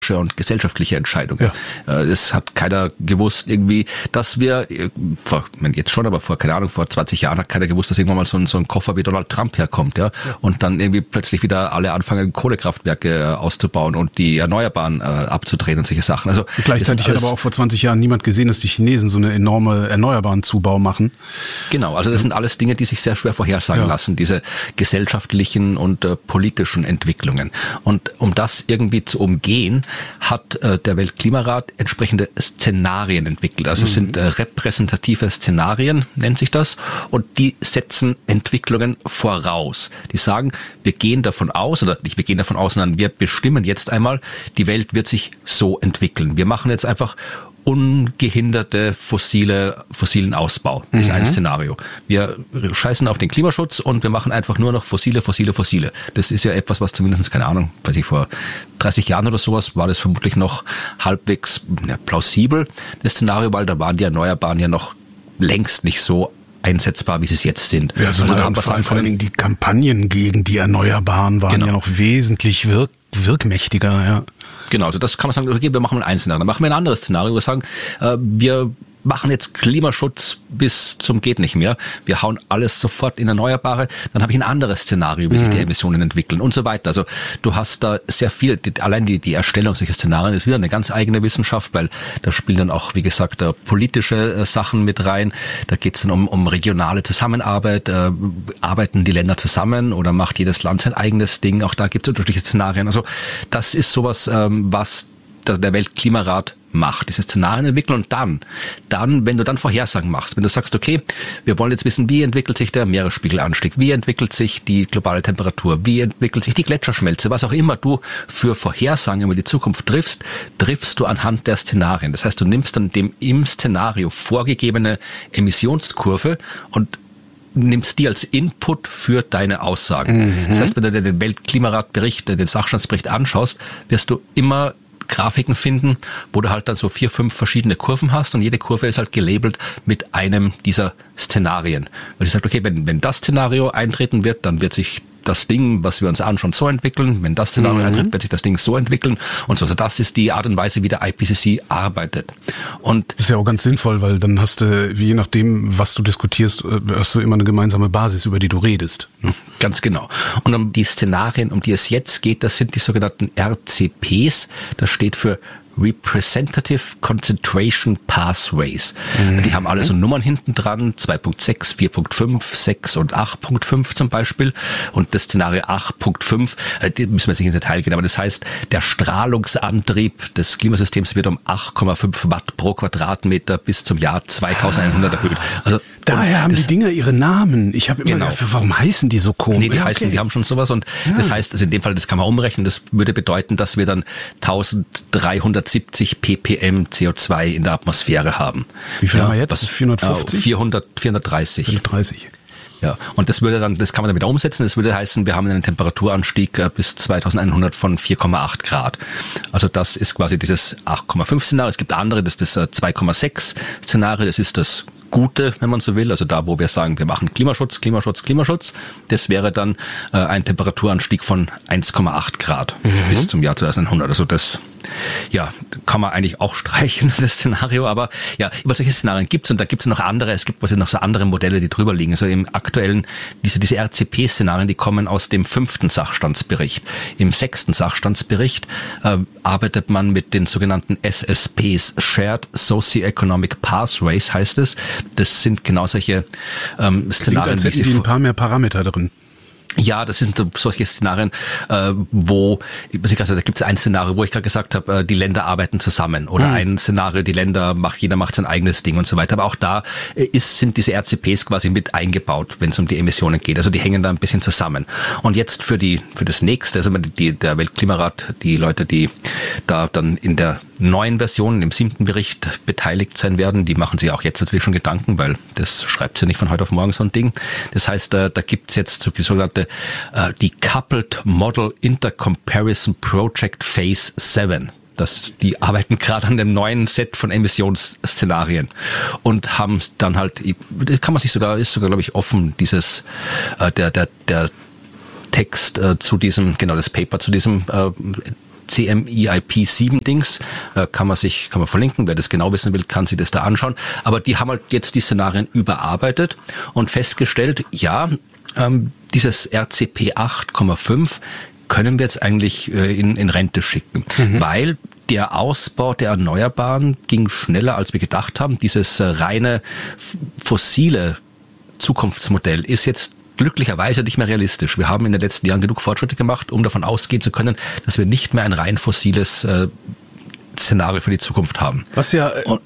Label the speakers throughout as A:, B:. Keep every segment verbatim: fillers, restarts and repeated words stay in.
A: und gesellschaftliche Entscheidungen. Ja. Es hat keiner gewusst irgendwie, dass wir, vor, jetzt schon, aber vor, keine Ahnung, vor zwanzig Jahren hat keiner gewusst, dass irgendwann mal so ein, so ein Koffer wie Donald Trump herkommt, ja, ja. Und dann irgendwie plötzlich wieder alle anfangen, Kohlekraftwerke auszubauen und die Erneuerbaren äh, abzudrehen und solche Sachen. Also
B: und gleichzeitig hat aber auch vor zwanzig Jahren niemand gesehen, dass die Chinesen so eine enorme erneuerbaren Zubau machen.
A: Genau, also das sind alles Dinge, die sich sehr schwer vorhersagen ja. lassen, diese gesellschaftlichen und äh, politischen Entwicklungen. Und um das irgendwie zu umgehen, hat äh, der Weltklimarat entsprechende Szenarien entwickelt. Also mhm. es sind äh, repräsentative Szenarien, nennt sich das, und die setzen Entwicklungen voraus. Die sagen, wir gehen davon aus, oder nicht wir gehen davon aus, sondern wir bestimmen jetzt einmal, die Welt wird sich so entwickeln. Wir machen jetzt einfach ungehinderte fossile, fossilen Ausbau. Das ist mhm. ein Szenario. Wir scheißen auf den Klimaschutz und wir machen einfach nur noch fossile, fossile, fossile. Das ist ja etwas, was zumindest, keine Ahnung, weiß ich, vor dreißig Jahren oder sowas war das vermutlich noch halbwegs ja, plausibel, das Szenario, weil da waren die Erneuerbaren ja noch längst nicht so einsetzbar, wie sie es jetzt sind.
B: Ja, also, also da haben wir vor allen Dingen die Kampagnen gegen die Erneuerbaren waren genau. ja noch wesentlich wirk wirkmächtiger, ja.
A: Genau, also das kann man sagen, okay, wir machen mal ein Szenario. Dann machen wir ein anderes Szenario, wir sagen, äh, wir machen jetzt Klimaschutz bis zum geht nicht mehr. Wir hauen alles sofort in Erneuerbare. Dann habe ich ein anderes Szenario, wie sich die Emissionen entwickeln und so weiter. Also du hast da sehr viel, die, allein die, die Erstellung solcher Szenarien ist wieder eine ganz eigene Wissenschaft, weil da spielen dann auch, wie gesagt, da politische äh, Sachen mit rein. Da geht es dann um, um regionale Zusammenarbeit. Äh, arbeiten die Länder zusammen oder macht jedes Land sein eigenes Ding? Auch da gibt es unterschiedliche Szenarien. Also das ist sowas, ähm, was der, der Weltklimarat macht, diese Szenarien entwickeln und dann, dann, wenn du dann Vorhersagen machst, wenn du sagst, okay, wir wollen jetzt wissen, wie entwickelt sich der Meeresspiegelanstieg, wie entwickelt sich die globale Temperatur, wie entwickelt sich die Gletscherschmelze, was auch immer du für Vorhersagen über die Zukunft triffst, triffst du anhand der Szenarien. Das heißt, du nimmst dann dem im Szenario vorgegebene Emissionskurve und nimmst die als Input für deine Aussagen. Mhm. Das heißt, wenn du dir den Weltklimaratbericht, den Sachstandsbericht anschaust, wirst du immer Grafiken finden, wo du halt dann so vier, fünf verschiedene Kurven hast und jede Kurve ist halt gelabelt mit einem dieser Szenarien. Weil sie sagt, okay, wenn, wenn das Szenario eintreten wird, dann wird sich das Ding, was wir uns anschauen, so entwickeln. Wenn das Szenario mhm. eintritt, wird sich das Ding so entwickeln und so. Also das ist die Art und Weise, wie der I P C C arbeitet. Und
B: das ist ja auch ganz sinnvoll, weil dann hast du, je nachdem, was du diskutierst, hast du immer eine gemeinsame Basis, über die du redest.
A: Ganz genau. Und um die Szenarien, um die es jetzt geht, das sind die sogenannten R C Ps. Das steht für Representative Concentration Pathways. Mhm. Die haben alle so Nummern hinten dran, zwei Punkt sechs, vier Punkt fünf, sechs und acht Punkt fünf zum Beispiel. Und das Szenario acht Punkt fünf, die müssen wir jetzt nicht ins Detail gehen, aber das heißt, der Strahlungsantrieb des Klimasystems wird um acht Komma fünf Watt pro Quadratmeter bis zum Jahr zweitausendeinhundert erhöht. Also
B: daher haben die Dinger ihre Namen. Ich habe immer
A: genau.
B: gedacht, warum heißen die so komisch?
A: Nee, die ja, heißen, okay. die haben schon sowas und ja. das heißt, also in dem Fall, das kann man umrechnen, das würde bedeuten, dass wir dann eintausenddreihundertsiebzig ppm C O zwei in der Atmosphäre haben.
B: Wie viel
A: ja,
B: haben wir jetzt? vierhundertfünfzig?
A: Äh, vierhundert, vierhundertdreißig.
B: vierhundertdreißig.
A: Ja, und das würde dann, das kann man dann wieder umsetzen. Das würde heißen, wir haben einen Temperaturanstieg bis zweitausendeinhundert von vier Komma acht Grad. Also das ist quasi dieses acht Komma fünf Szenario. Es gibt andere, das ist das zwei Komma sechs Szenario. Das ist das Gute, wenn man so will. Also da, wo wir sagen, wir machen Klimaschutz, Klimaschutz, Klimaschutz. Das wäre dann äh, ein Temperaturanstieg von eins Komma acht Grad mhm. bis zum Jahr zweitausendeinhundert. Also das, ja, kann man eigentlich auch streichen, das Szenario. Aber ja, über solche Szenarien gibt's und da gibt's noch andere. Es gibt quasi noch so andere Modelle, die drüber liegen. Also im aktuellen, diese, diese R C P-Szenarien, die kommen aus dem fünften Sachstandsbericht. Im sechsten Sachstandsbericht äh, arbeitet man mit den sogenannten S S Ps, Shared Socioeconomic Pathways heißt es. Das sind genau solche ähm, Szenarien.
B: Klingt, als hätten die ein paar mehr Parameter drin.
A: Ja, das sind solche Szenarien, äh, wo, was ich gerade sagte, da gibt es ein Szenario, wo ich gerade gesagt habe, äh, die Länder arbeiten zusammen oder mhm. ein Szenario, die Länder macht, jeder macht sein eigenes Ding und so weiter. Aber auch da äh, ist, sind diese R C Ps quasi mit eingebaut, wenn es um die Emissionen geht. Also die hängen da ein bisschen zusammen. Und jetzt für die, für das nächste, also die, der Weltklimarat, die Leute, die da dann in der neuen Version, im siebten Bericht beteiligt sein werden, die machen sich auch jetzt natürlich schon Gedanken, weil das schreibt sie nicht von heute auf morgen so ein Ding. Das heißt, da, da gibt es jetzt so die sogenannte uh, die Coupled Model Intercomparison Project Phase sieben. Das, die arbeiten gerade an dem neuen Set von Emissionsszenarien und haben dann halt, kann man sich sogar, ist sogar glaube ich offen, dieses, äh, der, der, der Text äh, zu diesem, genau das Paper zu diesem äh, C M E I P sieben Dings, äh, kann man sich, kann man verlinken, wer das genau wissen will, kann sich das da anschauen. Aber die haben halt jetzt die Szenarien überarbeitet und festgestellt, ja, ähm, dieses R C P acht Komma fünf können wir jetzt eigentlich äh, in, in Rente schicken, mhm. weil der Ausbau der Erneuerbaren ging schneller, als wir gedacht haben. Dieses äh, reine f- fossile Zukunftsmodell ist jetzt glücklicherweise nicht mehr realistisch. Wir haben in den letzten Jahren genug Fortschritte gemacht, um davon ausgehen zu können, dass wir nicht mehr ein rein fossiles äh, Szenario für die Zukunft haben.
B: Was ja... Und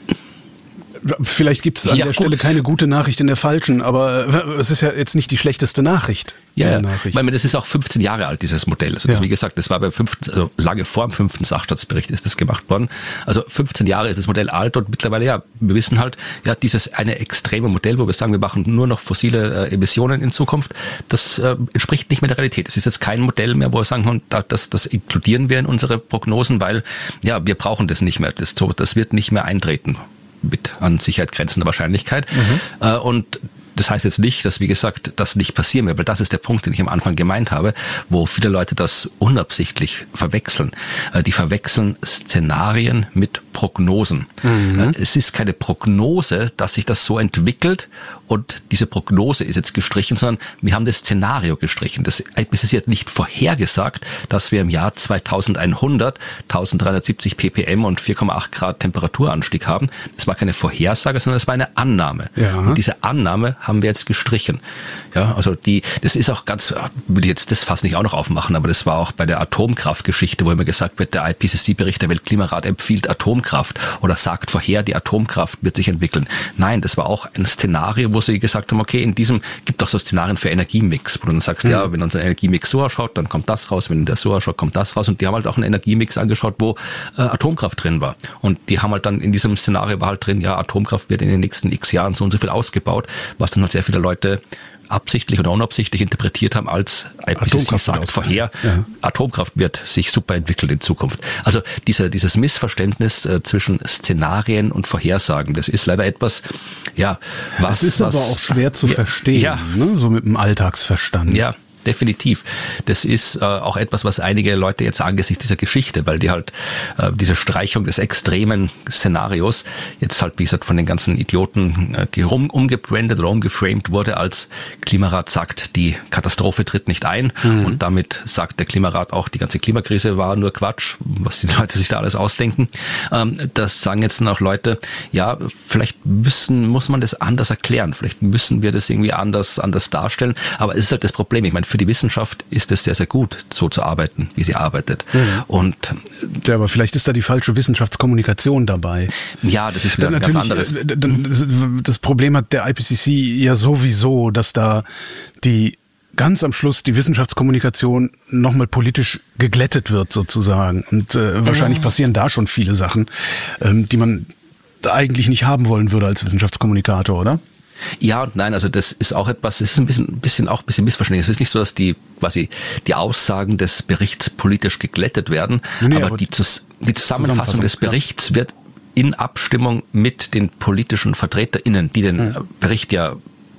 B: vielleicht gibt es an
A: ja,
B: der
A: gut.
B: Stelle keine gute Nachricht in der falschen, aber es ist ja jetzt nicht die schlechteste Nachricht.
A: Ja, ja.
B: Nachricht.
A: Weil das ist auch fünfzehn Jahre alt, dieses Modell. Also
B: ja.
A: wie gesagt, das war beim fünften, also lange vor dem fünften Sachstandsbericht ist das gemacht worden. Also fünfzehn Jahre ist das Modell alt und mittlerweile, ja, wir wissen halt, ja, dieses eine extreme Modell, wo wir sagen, wir machen nur noch fossile äh, Emissionen in Zukunft, das äh, entspricht nicht mehr der Realität. Es ist jetzt kein Modell mehr, wo wir sagen, das, das inkludieren wir in unsere Prognosen, weil, ja, wir brauchen das nicht mehr. Das, das wird nicht mehr eintreten. Mit an Sicherheit grenzender Wahrscheinlichkeit. Mhm. Äh, und das heißt jetzt nicht, dass, wie gesagt, das nicht passieren wird, weil das ist der Punkt, den ich am Anfang gemeint habe, wo viele Leute das unabsichtlich verwechseln. Äh, die verwechseln Szenarien mit Prognosen. Mhm. Äh, es ist keine Prognose, dass sich das so entwickelt und diese Prognose ist jetzt gestrichen, sondern wir haben das Szenario gestrichen. Das I P C C hat nicht vorhergesagt, dass wir im Jahr zweitausendeinhundert eintausenddreihundertsiebzig ppm und vier Komma acht Grad Temperaturanstieg haben. Das war keine Vorhersage, sondern das war eine Annahme. Ja. Und diese Annahme haben wir jetzt gestrichen. Ja, also die, das ist auch ganz, will ich jetzt das Fass nicht auch noch aufmachen, aber das war auch bei der Atomkraftgeschichte, wo immer gesagt wird, der I P C C-Bericht der Weltklimarat empfiehlt Atomkraft oder sagt vorher, die Atomkraft wird sich entwickeln. Nein, das war auch ein Szenario, wo sie gesagt haben, okay, in diesem gibt auch so Szenarien für Energiemix, wo du dann sagst, mhm. ja, wenn unser Energiemix so ausschaut, dann kommt das raus, wenn der so ausschaut, kommt das raus und die haben halt auch einen Energiemix angeschaut, wo äh, Atomkraft drin war und die haben halt dann in diesem Szenario war halt drin, ja, Atomkraft wird in den nächsten x Jahren so und so viel ausgebaut, was dann halt sehr viele Leute absichtlich oder unabsichtlich interpretiert haben als I P C C sagt vorher, ja. Atomkraft wird sich super entwickeln in Zukunft. Also dieser, dieses Missverständnis äh, zwischen Szenarien und Vorhersagen, das ist leider etwas, ja, was...
B: Das ist
A: was,
B: aber auch schwer zu
A: ja,
B: verstehen,
A: ja.
B: Ne? So mit dem Alltagsverstand.
A: Ja. Definitiv. Das ist äh, auch etwas, was einige Leute jetzt angesichts dieser Geschichte, weil die halt äh, diese Streichung des extremen Szenarios jetzt halt, wie gesagt, von den ganzen Idioten äh, um, umgebrandet oder umgeframed wurde als Klimarat sagt, die Katastrophe tritt nicht ein mhm. und damit sagt der Klimarat auch, die ganze Klimakrise war nur Quatsch, was die Leute sich da alles ausdenken. Ähm, das sagen jetzt dann auch Leute, ja, vielleicht müssen, muss man das anders erklären, vielleicht müssen wir das irgendwie anders, anders darstellen, aber es ist halt das Problem. Ich meine, für die Wissenschaft ist es sehr, sehr gut, so zu arbeiten, wie sie arbeitet. Mhm. Und
B: ja, aber vielleicht ist da die falsche Wissenschaftskommunikation dabei.
A: Ja, das ist wieder ein ganz anderes.
B: Das Problem hat der I P C C ja sowieso, dass da die ganz am Schluss die Wissenschaftskommunikation nochmal politisch geglättet wird sozusagen. Und äh, wahrscheinlich mhm. passieren da schon viele Sachen, ähm, die man eigentlich nicht haben wollen würde als Wissenschaftskommunikator, oder?
A: Ja und nein, also das ist auch etwas, das ist ein bisschen, ein bisschen auch ein bisschen missverständlich. Es ist nicht so, dass die quasi die Aussagen des Berichts politisch geglättet werden, nee, aber, aber die, die Zusammenfassung, Zusammenfassung des Berichts ja. wird in Abstimmung mit den politischen VertreterInnen, die den ja. Bericht ja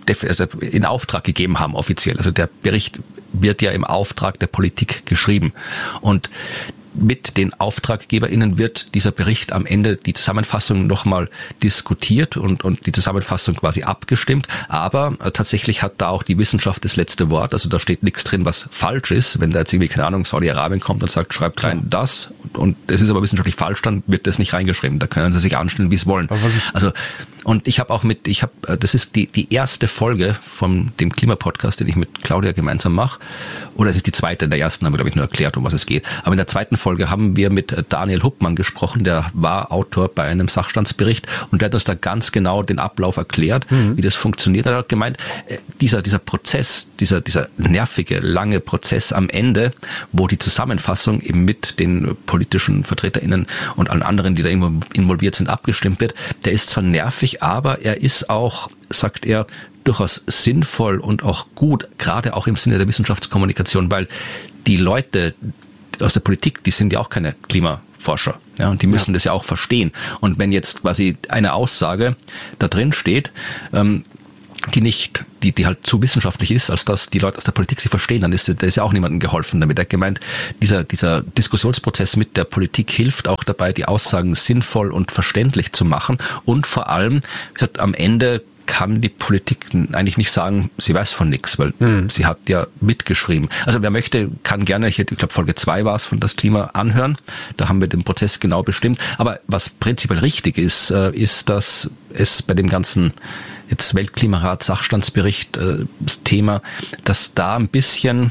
A: in Auftrag gegeben haben offiziell. Also der Bericht wird ja im Auftrag der Politik geschrieben und mit den AuftraggeberInnen wird dieser Bericht am Ende die Zusammenfassung nochmal diskutiert und, und die Zusammenfassung quasi abgestimmt. Aber äh, tatsächlich hat da auch die Wissenschaft das letzte Wort. Also da steht nichts drin, was falsch ist. Wenn da jetzt irgendwie, keine Ahnung, Saudi-Arabien kommt und sagt, schreibt rein das und es ist aber wissenschaftlich falsch, dann wird das nicht reingeschrieben. Da können sie sich anstellen, wie es wollen. Also und ich habe auch mit, ich habe, das ist die die erste Folge von dem Klimapodcast, den ich mit Claudia gemeinsam mache. Oder es ist die zweite, in der ersten haben wir, glaube ich, nur erklärt, um was es geht. Aber in der zweiten Folge haben wir mit Daniel Huppmann gesprochen, der war Autor bei einem Sachstandsbericht und der hat uns da ganz genau den Ablauf erklärt, mhm. wie das funktioniert. Er hat gemeint, dieser dieser Prozess, dieser dieser nervige, lange Prozess am Ende, wo die Zusammenfassung eben mit den politischen VertreterInnen und allen anderen, die da involviert sind, abgestimmt wird, der ist zwar nervig, aber er ist auch, sagt er, durchaus sinnvoll und auch gut, gerade auch im Sinne der Wissenschaftskommunikation, weil die Leute aus der Politik, die sind ja auch keine Klimaforscher, ja, und die müssen ja. das ja auch verstehen. Und wenn jetzt quasi eine Aussage da drin steht, ähm, die nicht, die, die halt zu wissenschaftlich ist, als dass die Leute aus der Politik sie verstehen, dann ist, da ist ja auch niemandem geholfen damit. Er hat gemeint, dieser, dieser Diskussionsprozess mit der Politik hilft auch dabei, die Aussagen sinnvoll und verständlich zu machen und vor allem, wie gesagt, am Ende kann die Politik eigentlich nicht sagen, sie weiß von nichts, weil hm. sie hat ja mitgeschrieben. Also wer möchte, kann gerne, hier, ich glaube Folge zwei war es, von das Klima anhören. Da haben wir den Prozess genau bestimmt. Aber was prinzipiell richtig ist, ist, dass es bei dem ganzen jetzt Weltklimarat, Sachstandsbericht, das Thema, dass da ein bisschen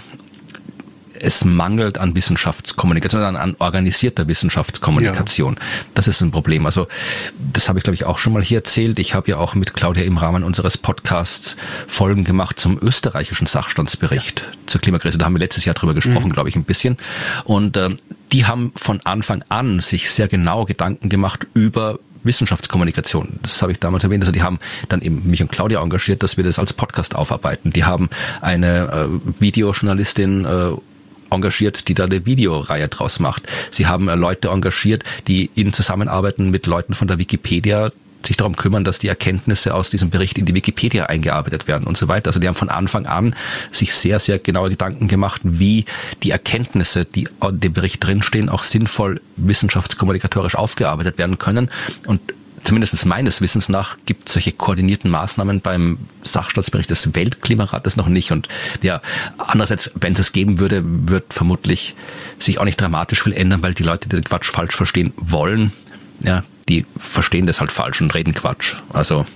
A: es mangelt an Wissenschaftskommunikation, an, an organisierter Wissenschaftskommunikation. Ja. Das ist ein Problem. Also das habe ich, glaube ich, auch schon mal hier erzählt. Ich habe ja auch mit Claudia im Rahmen unseres Podcasts Folgen gemacht zum österreichischen Sachstandsbericht ja. zur Klimakrise. Da haben wir letztes Jahr drüber gesprochen, mhm. glaube ich, ein bisschen. Und äh, die haben von Anfang an sich sehr genau Gedanken gemacht über Wissenschaftskommunikation. Das habe ich damals erwähnt. Also die haben dann eben mich und Claudia engagiert, dass wir das als Podcast aufarbeiten. Die haben eine äh, Videojournalistin äh, engagiert, die da eine Videoreihe draus macht. Sie haben äh, Leute engagiert, die in Zusammenarbeiten mit Leuten von der Wikipedia sich darum kümmern, dass die Erkenntnisse aus diesem Bericht in die Wikipedia eingearbeitet werden und so weiter. Also die haben von Anfang an sich sehr, sehr genaue Gedanken gemacht, wie die Erkenntnisse, die in dem Bericht drinstehen, auch sinnvoll wissenschaftskommunikatorisch aufgearbeitet werden können. Und zumindest meines Wissens nach gibt es solche koordinierten Maßnahmen beim Sachstandsbericht des Weltklimarates noch nicht. Und ja, andererseits, wenn es es geben würde, wird vermutlich sich auch nicht dramatisch viel ändern, weil die Leute, die den Quatsch falsch verstehen wollen, ja, die verstehen das halt falsch und reden Quatsch. Also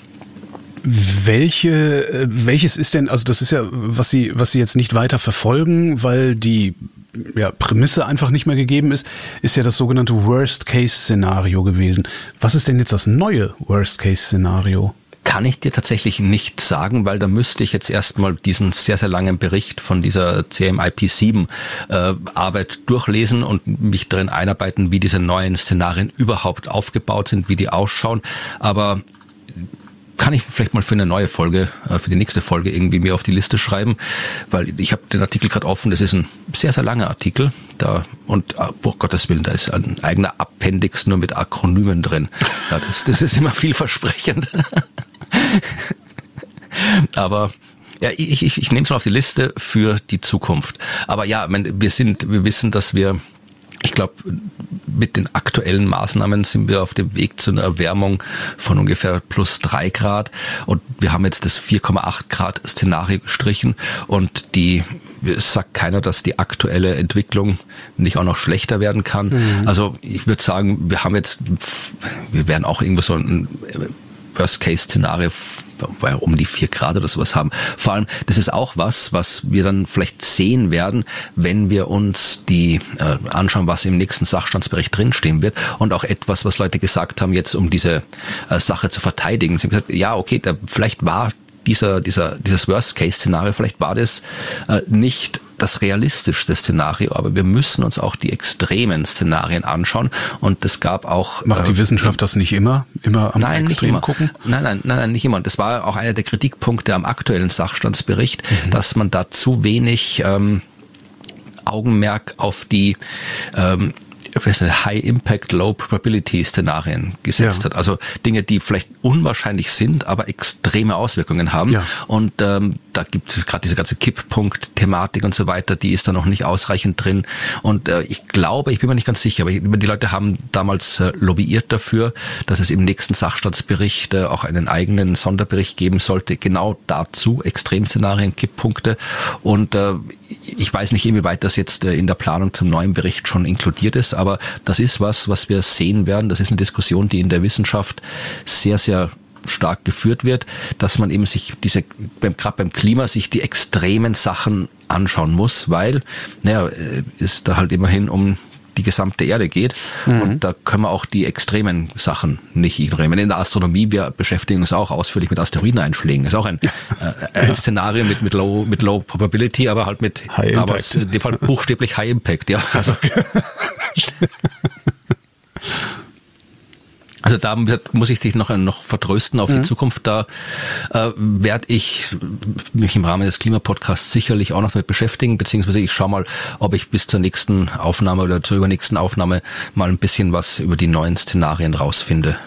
B: welche, welches ist denn, also das ist ja, was Sie, was Sie jetzt nicht weiter verfolgen, weil die ja, Prämisse einfach nicht mehr gegeben ist, ist ja das sogenannte Worst-Case-Szenario gewesen. Was ist denn jetzt das neue Worst-Case-Szenario?
A: Kann ich dir tatsächlich nicht sagen, weil da müsste ich jetzt erstmal diesen sehr, sehr langen Bericht von dieser C M I P sieben äh, Arbeit durchlesen und mich darin einarbeiten, wie diese neuen Szenarien überhaupt aufgebaut sind, wie die ausschauen. Aber kann ich vielleicht mal für eine neue Folge, äh, für die nächste Folge irgendwie mir auf die Liste schreiben, weil ich habe den Artikel gerade offen, das ist ein sehr, sehr langer Artikel da und, oh Gottes Willen, da ist ein eigener Appendix nur mit Akronymen drin. Ja, das, das ist immer vielversprechend. Aber ja, ich, ich, ich nehme es mal auf die Liste für die Zukunft. Aber ja, ich meine, wir sind, wir wissen, dass wir, ich glaube, mit den aktuellen Maßnahmen sind wir auf dem Weg zu einer Erwärmung von ungefähr plus drei Grad. Und wir haben jetzt das vier Komma acht Grad Szenario gestrichen. Und die, es sagt keiner, dass die aktuelle Entwicklung nicht auch noch schlechter werden kann. Mhm. Also ich würde sagen, wir haben jetzt, wir werden auch irgendwo so ein Worst-Case-Szenario um die vier Grad oder sowas haben. Vor allem, das ist auch was, was wir dann vielleicht sehen werden, wenn wir uns die äh, anschauen, was im nächsten Sachstandsbericht drinstehen wird und auch etwas, was Leute gesagt haben, jetzt um diese äh, Sache zu verteidigen. Sie haben gesagt, ja, okay, da, vielleicht war dieser, dieser, dieses Worst-Case-Szenario, vielleicht war das äh, nicht das realistischste Szenario, aber wir müssen uns auch die extremen Szenarien anschauen und es gab auch...
B: Macht die Wissenschaft äh, das nicht immer? Immer am
A: nein,
B: Extrem
A: nicht immer.
B: gucken?
A: Nein, nein, nein, nein, nicht immer. Und das war auch einer der Kritikpunkte am aktuellen Sachstandsbericht, mhm. dass man da zu wenig ähm, Augenmerk auf die ähm, High-Impact, Low-Probability-Szenarien gesetzt ja. hat. Also Dinge, die vielleicht unwahrscheinlich sind, aber extreme Auswirkungen haben. Ja. Und ähm, da gibt es gerade diese ganze Kipppunkt-Thematik und so weiter, die ist da noch nicht ausreichend drin. Und äh, ich glaube, ich bin mir nicht ganz sicher, aber ich, die Leute haben damals äh, lobbyiert dafür, dass es im nächsten Sachstandsbericht äh, auch einen eigenen Sonderbericht geben sollte, genau dazu, Extremszenarien, Kipppunkte. Und äh, ich weiß nicht, inwieweit das jetzt äh, in der Planung zum neuen Bericht schon inkludiert ist, aber das ist was, was wir sehen werden. Das ist eine Diskussion, die in der Wissenschaft sehr, sehr stark geführt wird, dass man eben sich diese, beim, gerade beim Klima, sich die extremen Sachen anschauen muss, weil, naja, es da halt immerhin um die gesamte Erde geht mhm. und da können wir auch die extremen Sachen nicht ignorieren. In der Astronomie, wir beschäftigen uns auch ausführlich mit Asteroideneinschlägen. Das ist auch ein, äh, ein ja. Szenario mit, mit Low, mit Low Probability, aber halt mit,
B: High
A: aber in dem Fall buchstäblich High Impact, ja. Also, Also da muss ich dich noch, noch vertrösten auf mhm. die Zukunft. Da äh, werde ich mich im Rahmen des Klimapodcasts sicherlich auch noch damit beschäftigen, beziehungsweise ich schaue mal, ob ich bis zur nächsten Aufnahme oder zur übernächsten Aufnahme mal ein bisschen was über die neuen Szenarien rausfinde.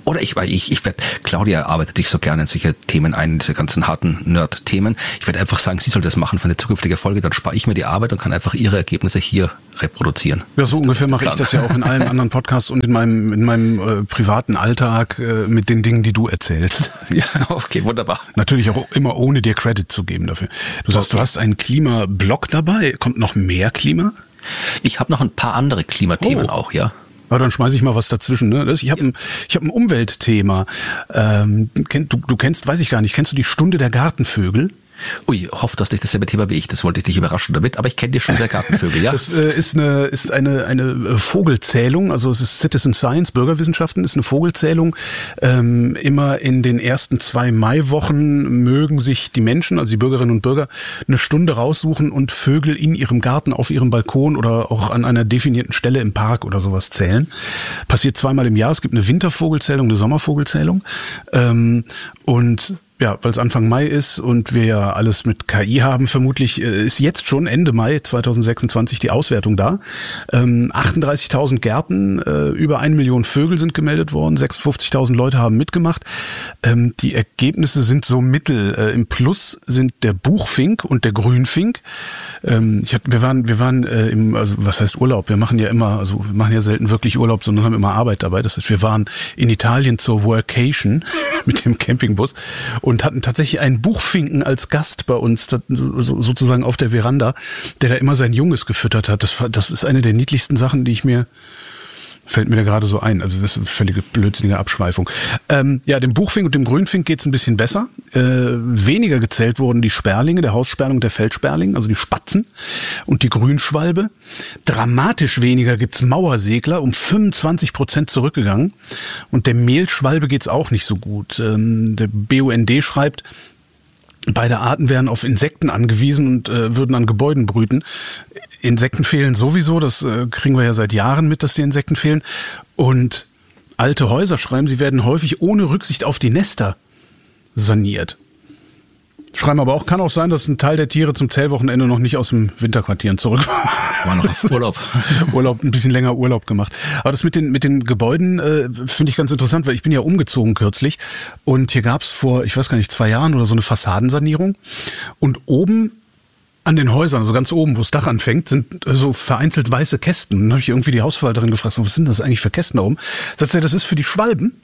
A: Oder ich, weil ich, ich werde, Claudia arbeitet sich so gerne in solche Themen ein, diese ganzen harten Nerd-Themen. Ich werde einfach sagen, sie soll das machen für eine zukünftige Folge, dann spare ich mir die Arbeit und kann einfach ihre Ergebnisse hier reproduzieren.
B: Ja, so ungefähr mache ich das ja auch in allen anderen Podcasts und in meinem, in meinem äh, privaten Alltag äh, mit den Dingen, die du erzählst.
A: Ja, okay, wunderbar.
B: Natürlich auch immer ohne dir Credit zu geben dafür. Du sagst, okay. Du hast einen Klimablog dabei. Kommt noch mehr Klima?
A: Ich habe noch ein paar andere Klimathemen oh. auch, ja.
B: Aber dann schmeiße ich mal was dazwischen. Ne? Ich habe ein, ich hab ein Umweltthema. Ähm, kenn, du, du kennst, weiß ich gar nicht, kennst du die Stunde der Gartenvögel?
A: Ui, hoffe, du hast nicht dasselbe Thema wie ich. Das wollte ich dich überraschen damit. Aber ich kenne die Stunde der Gartenvögel, ja.
B: Das äh, ist eine ist eine eine Vogelzählung. Also es ist Citizen Science, Bürgerwissenschaften, ist eine Vogelzählung. Ähm, immer in den ersten zwei Maiwochen mögen sich die Menschen, also die Bürgerinnen und Bürger, eine Stunde raussuchen und Vögel in ihrem Garten, auf ihrem Balkon oder auch an einer definierten Stelle im Park oder sowas zählen. Passiert zweimal im Jahr. Es gibt eine Wintervogelzählung, eine Sommervogelzählung. Ähm, und ja, weil es Anfang Mai ist und wir ja alles mit K I haben, vermutlich ist jetzt schon Ende Mai zweitausendsechsundzwanzig die Auswertung da. Ähm, achtunddreißigtausend Gärten, äh, über eine Million Vögel sind gemeldet worden, sechsundfünfzigtausend Leute haben mitgemacht. Ähm, die Ergebnisse sind so mittel. Äh, im Plus sind der Buchfink und der Grünfink. Ähm, ich hab, wir waren, wir waren äh, im, also was heißt Urlaub? Wir machen ja immer, also wir machen ja selten wirklich Urlaub, sondern haben immer Arbeit dabei. Das heißt, wir waren in Italien zur Workation mit dem Campingbus und hatten tatsächlich einen Buchfinken als Gast bei uns, sozusagen auf der Veranda, der da immer sein Junges gefüttert hat. Das, das ist eine der niedlichsten Sachen, die ich mir, fällt mir da gerade so ein. Also das ist eine völlige blödsinnige Abschweifung. Ähm, ja, dem Buchfink und dem Grünfink geht's ein bisschen besser. Äh, weniger gezählt wurden die Sperlinge, der Haussperling und der Feldsperling, also die Spatzen und die Grünschwalbe. Dramatisch weniger gibt's Mauersegler, um fünfundzwanzig Prozent zurückgegangen. Und der Mehlschwalbe geht's auch nicht so gut. Ähm, der B U N D schreibt, beide Arten wären auf Insekten angewiesen und äh, würden an Gebäuden brüten. Insekten fehlen sowieso, das äh, kriegen wir ja seit Jahren mit, dass die Insekten fehlen. Und alte Häuser, schreiben sie, werden häufig ohne Rücksicht auf die Nester saniert. Schreiben aber auch, kann auch sein, dass ein Teil der Tiere zum Zählwochenende noch nicht aus dem Winterquartieren zurück war.
A: War noch auf Urlaub.
B: Urlaub, ein bisschen länger Urlaub gemacht. Aber das mit den mit den Gebäuden äh, finde ich ganz interessant, weil ich bin ja umgezogen kürzlich und hier gab's vor, ich weiß gar nicht, zwei Jahren oder so eine Fassadensanierung und oben an den Häusern, also ganz oben, wo das Dach anfängt, sind so vereinzelt weiße Kästen. Und dann habe ich irgendwie die Hausverwalterin gefragt, was sind das eigentlich für Kästen da oben? Sagt sie, das ist für die Schwalben.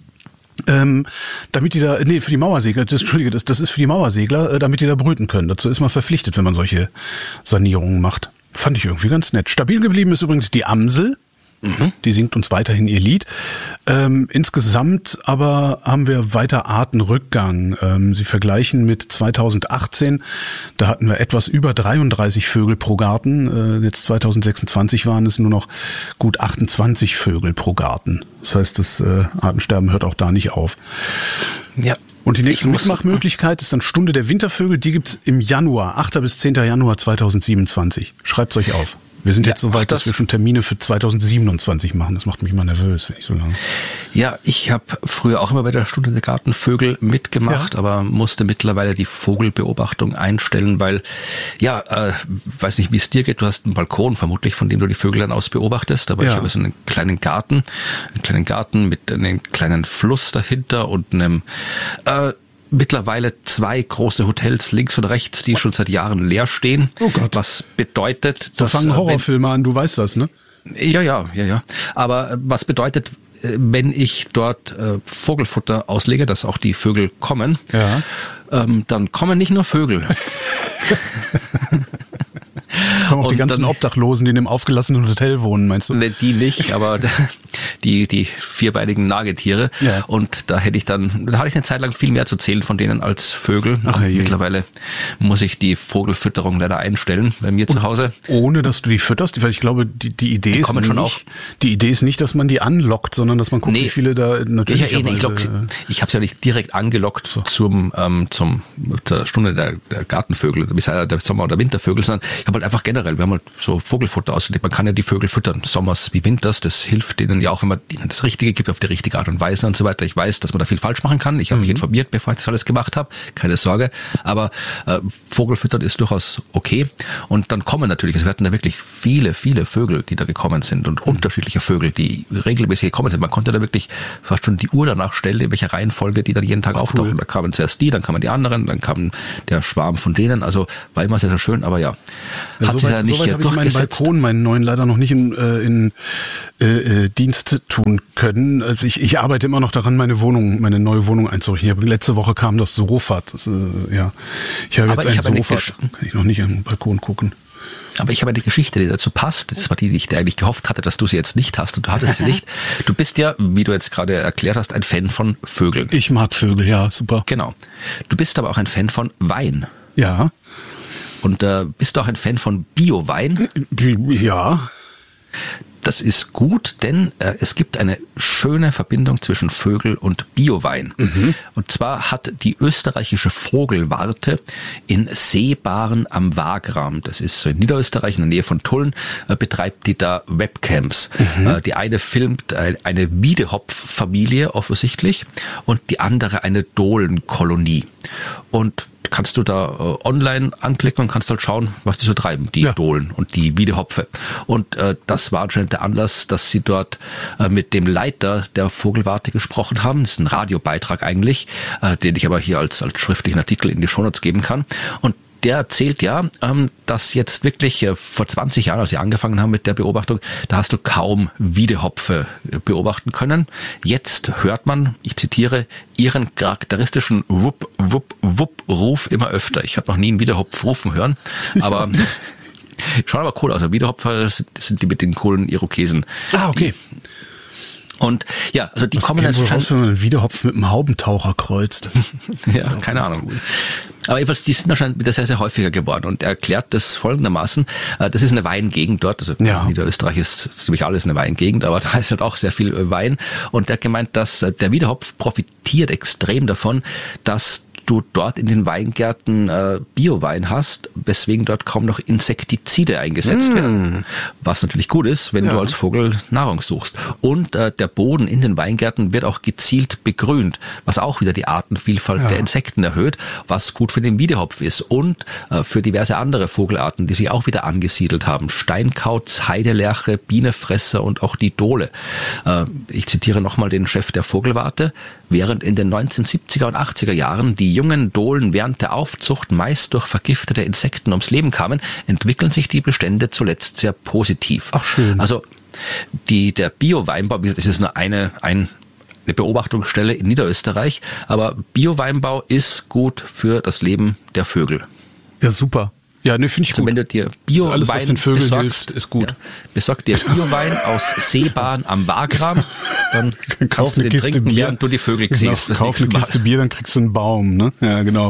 B: Ähm, damit die da, nee, für die Mauersegler, das, Entschuldige, das, das ist für die Mauersegler, äh, damit die da brüten können. Dazu ist man verpflichtet, wenn man solche Sanierungen macht. Fand ich irgendwie ganz nett. Stabil geblieben ist übrigens die Amsel. Mhm. Die singt uns weiterhin ihr Lied. Ähm, insgesamt aber haben wir weiter Artenrückgang. Ähm, sie vergleichen mit zweitausendachtzehn, da hatten wir etwas über dreiunddreißig Vögel pro Garten. Äh, jetzt zweitausendsechsundzwanzig waren es nur noch gut achtundzwanzig Vögel pro Garten. Das heißt, das äh, Artensterben hört auch da nicht auf.
A: Ja.
B: Und die nächste Mitmachmöglichkeit ist dann Stunde der Wintervögel. Die gibt's im Januar, achter bis zehnter Januar zweitausendsiebenundzwanzig. Schreibt's euch auf. Wir sind ja, jetzt so weit, das, dass wir schon Termine für zweitausendsiebenundzwanzig machen. Das macht mich immer nervös, wenn ich so lange.
A: Ja, ich habe früher auch immer bei der Stunde der Gartenvögel mitgemacht, ja. aber musste mittlerweile die Vogelbeobachtung einstellen, weil, ja, äh, weiß nicht, wie es dir geht. Du hast einen Balkon vermutlich, von dem du die Vögel dann aus beobachtest. Aber ja. ich habe so einen kleinen Garten, einen kleinen Garten mit einem kleinen Fluss dahinter und einem äh, mittlerweile zwei große Hotels links und rechts, die schon seit Jahren leer stehen. Oh Gott. Was bedeutet,
B: so
A: dass...
B: fangen Horrorfilme an, du weißt das, ne?
A: Ja, ja, ja, ja. Aber was bedeutet, wenn ich dort äh, Vogelfutter auslege, dass auch die Vögel kommen,
B: ja.
A: ähm, dann kommen nicht nur Vögel.
B: Kommen auch die ganzen dann, Obdachlosen, die in dem aufgelassenen Hotel wohnen, meinst du?
A: Ne, die nicht, aber die die vierbeinigen Nagetiere. Ja. Und da hätte ich dann, da hatte ich eine Zeit lang viel mehr zu zählen von denen als Vögel. Ach, mittlerweile muss ich die Vogelfütterung leider einstellen bei mir zu Hause.
B: Ohne, dass du die fütterst? Weil ich glaube, die, die Idee die ist
A: kommen schon
B: nicht, auch. Die Idee ist nicht, dass man die anlockt, sondern dass man guckt, nee, wie viele da natürlich.
A: Ich, ja, eh, ich, lock, ich habe es ja nicht direkt angelockt so. zum ähm, zum zur Stunde der, der Gartenvögel, der Sommer- oder Wintervögel, sondern ich habe halt einfach generell weil wir haben halt so Vogelfutter ausgelegt. Man kann ja die Vögel füttern, sommers wie winters. Das hilft denen ja auch, wenn man ihnen das Richtige gibt, auf die richtige Art und Weise und so weiter. Ich weiß, dass man da viel falsch machen kann. Ich habe mhm. mich informiert, bevor ich das alles gemacht habe. Keine Sorge. Aber äh, Vogelfüttern ist durchaus okay. Und dann kommen natürlich, also wir hatten da wirklich viele, viele Vögel, die da gekommen sind und mhm. unterschiedliche Vögel, die regelmäßig gekommen sind. Man konnte da wirklich fast schon die Uhr danach stellen, in welcher Reihenfolge die dann jeden Tag Ach, auftauchen. Cool. Da kamen zuerst die, dann kamen die anderen, dann kam der Schwarm von denen. Also war immer sehr, sehr schön, aber ja.
B: ja hat so weit, nicht so weit habe ich meinen Balkon, meinen neuen leider noch nicht in, äh, in äh, Dienst tun können. Also ich, ich arbeite immer noch daran, meine Wohnung, meine neue Wohnung einzurichten. Letzte Woche kam das Sofa. Das, äh, ja. Ich habe jetzt ein Sofa, kann ich noch nicht am Balkon gucken.
A: Aber ich habe eine Geschichte, die dazu passt. Das war die, die ich eigentlich gehofft hatte, dass du sie jetzt nicht hast und du hattest sie nicht. Du bist ja, wie du jetzt gerade erklärt hast, ein Fan von Vögeln.
B: Ich mag Vögel, ja, super.
A: Genau. Du bist aber auch ein Fan von Wein.
B: Ja.
A: Und äh, bist du auch ein Fan von Bio-Wein?
B: Ja.
A: Das ist gut, denn äh, es gibt eine schöne Verbindung zwischen Vögel und Biowein. Mhm. Und zwar hat die österreichische Vogelwarte in Seebaren am Wagram, das ist so in Niederösterreich in der Nähe von Tulln, äh, betreibt die da Webcams. Mhm. Äh, die eine filmt äh, eine Wiedehopf-Familie offensichtlich und die andere eine Dohlenkolonie. Und kannst du da äh, online anklicken und kannst halt schauen, was die so treiben, die ja. Dohlen und die Wiedehopfe. Und äh, das war anscheinend der Anlass, dass sie dort äh, mit dem Leiter der Vogelwarte gesprochen haben. Das ist ein Radiobeitrag eigentlich, äh, den ich aber hier als, als schriftlichen Artikel in die Shownotes geben kann. Und der erzählt ja, ähm, dass jetzt wirklich äh, vor zwanzig Jahren, als sie angefangen haben mit der Beobachtung, da hast du kaum Wiedehopfe beobachten können. Jetzt hört man, ich zitiere, ihren charakteristischen Wupp, Wupp, Wupp-Ruf immer öfter. Ich habe noch nie einen Wiedehopf rufen hören, aber schauen aber cool aus. Also Wiedehopfer sind, sind die mit den coolen Irokesen.
B: Ah, okay.
A: Und ja, also die
B: Was
A: kommen
B: jetzt raus, wenn man einen Wiedehopf mit einem Haubentaucher kreuzt.
A: Ja, oh, keine Ahnung. Cool. Aber jedenfalls, die sind anscheinend wieder sehr, sehr häufiger geworden und er erklärt das folgendermaßen, das ist eine Weingegend dort, also ja. Niederösterreich ist ziemlich alles eine Weingegend, aber da ist halt auch sehr viel Wein und er hat gemeint, dass der Wiedehopf profitiert extrem davon, dass du dort in den Weingärten äh, Biowein hast, weswegen dort kaum noch Insektizide eingesetzt mm. werden. Was natürlich gut ist, wenn ja. du als Vogel Nahrung suchst. Und äh, der Boden in den Weingärten wird auch gezielt begrünt, was auch wieder die Artenvielfalt ja. der Insekten erhöht, was gut für den Wiedehopf ist und äh, für diverse andere Vogelarten, die sich auch wieder angesiedelt haben. Steinkauz, Heidelerche, Bienenfresser und auch die Dole. Äh, ich zitiere nochmal den Chef der Vogelwarte. Während in den neunzehnhundertsiebziger und achtziger Jahren die jungen Dohlen während der Aufzucht meist durch vergiftete Insekten ums Leben kamen, entwickeln sich die Bestände zuletzt sehr positiv.
B: Ach schön.
A: Also die, der Bio-Weinbau, wie gesagt, das ist nur eine, ein, eine Beobachtungsstelle in Niederösterreich, aber Bio-Weinbau ist gut für das Leben der Vögel.
B: Ja, super. Ja, ne, finde ich
A: also
B: gut.
A: Wenn du dir Bio-Wein
B: alles, was den Vögeln
A: besorgst,
B: hilft, ist gut.
A: Ja, besorg dir Bio-Wein aus Seebahn am Wagram, dann
B: kauf
A: kannst du
B: eine
A: den
B: Kiste
A: trinken,
B: Bier,
A: während du die Vögel
B: genau,
A: siehst.
B: Kauf eine Kiste Bier, dann kriegst du einen Baum, ne? Ja, genau.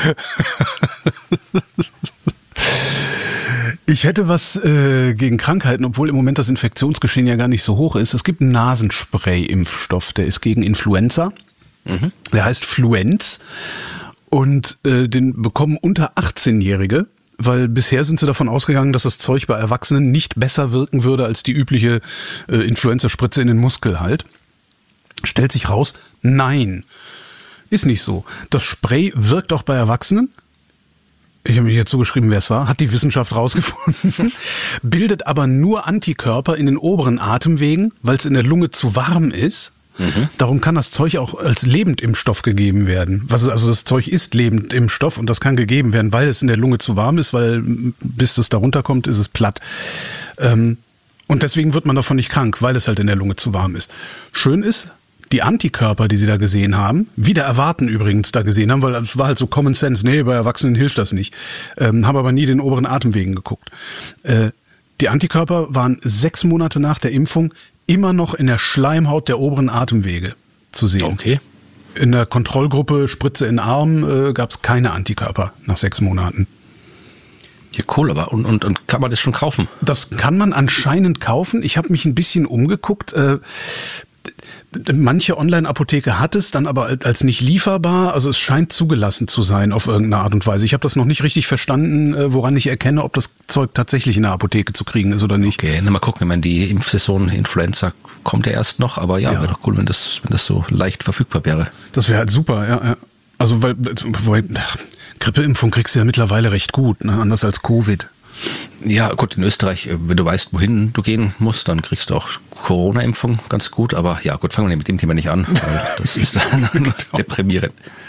B: Ich hätte was äh, gegen Krankheiten, obwohl im Moment das Infektionsgeschehen ja gar nicht so hoch ist. Es gibt einen Nasenspray-Impfstoff, der ist gegen Influenza. Mhm. Der heißt Fluenz und äh, den bekommen unter achtzehnjährige. Weil bisher sind sie davon ausgegangen, dass das Zeug bei Erwachsenen nicht besser wirken würde als die übliche äh, Influenza-Spritze in den Muskel halt. Stellt sich raus, nein, ist nicht so. Das Spray wirkt auch bei Erwachsenen. Ich habe mich jetzt zugeschrieben, wer es war, hat die Wissenschaft rausgefunden, bildet aber nur Antikörper in den oberen Atemwegen, weil es in der Lunge zu warm ist. Mhm. Darum kann das Zeug auch als Lebendimpfstoff gegeben werden. Was ist, also das Zeug ist Lebendimpfstoff und das kann gegeben werden, weil es in der Lunge zu warm ist, weil bis es da runterkommt, ist es platt. Ähm, und deswegen wird man davon nicht krank, weil es halt in der Lunge zu warm ist. Schön ist, die Antikörper, die sie da gesehen haben, wieder erwarten übrigens da gesehen haben, weil es war halt so Common Sense, nee, bei Erwachsenen hilft das nicht. Ähm, haben aber nie den oberen Atemwegen geguckt. Äh, die Antikörper waren sechs Monate nach der Impfung immer noch in der Schleimhaut der oberen Atemwege zu sehen.
A: Okay.
B: In der Kontrollgruppe Spritze in den Arm äh, gab es keine Antikörper nach sechs Monaten.
A: Ja, cool, aber und, und, und kann man das schon kaufen?
B: Das kann man anscheinend kaufen. Ich habe mich ein bisschen umgeguckt. Äh, manche Online-Apotheke hat es dann aber als nicht lieferbar, also es scheint zugelassen zu sein auf irgendeine Art und Weise. Ich habe das noch nicht richtig verstanden, woran ich erkenne, ob das Zeug tatsächlich in der Apotheke zu kriegen ist oder nicht.
A: Okay, na mal gucken, ich meine, die Impfsaison Influenza kommt ja erst noch, aber ja, ja. wäre doch cool, wenn das, wenn das so leicht verfügbar wäre.
B: Das wäre halt super, ja, ja. Also weil, weil Grippeimpfung kriegst du ja mittlerweile recht gut, ne? Anders als Covid.
A: Ja, gut, in Österreich, wenn du weißt, wohin du gehen musst, dann kriegst du auch Corona-Impfung ganz gut. Aber ja, gut, fangen wir mit dem Thema nicht an, weil das ist dann deprimierend.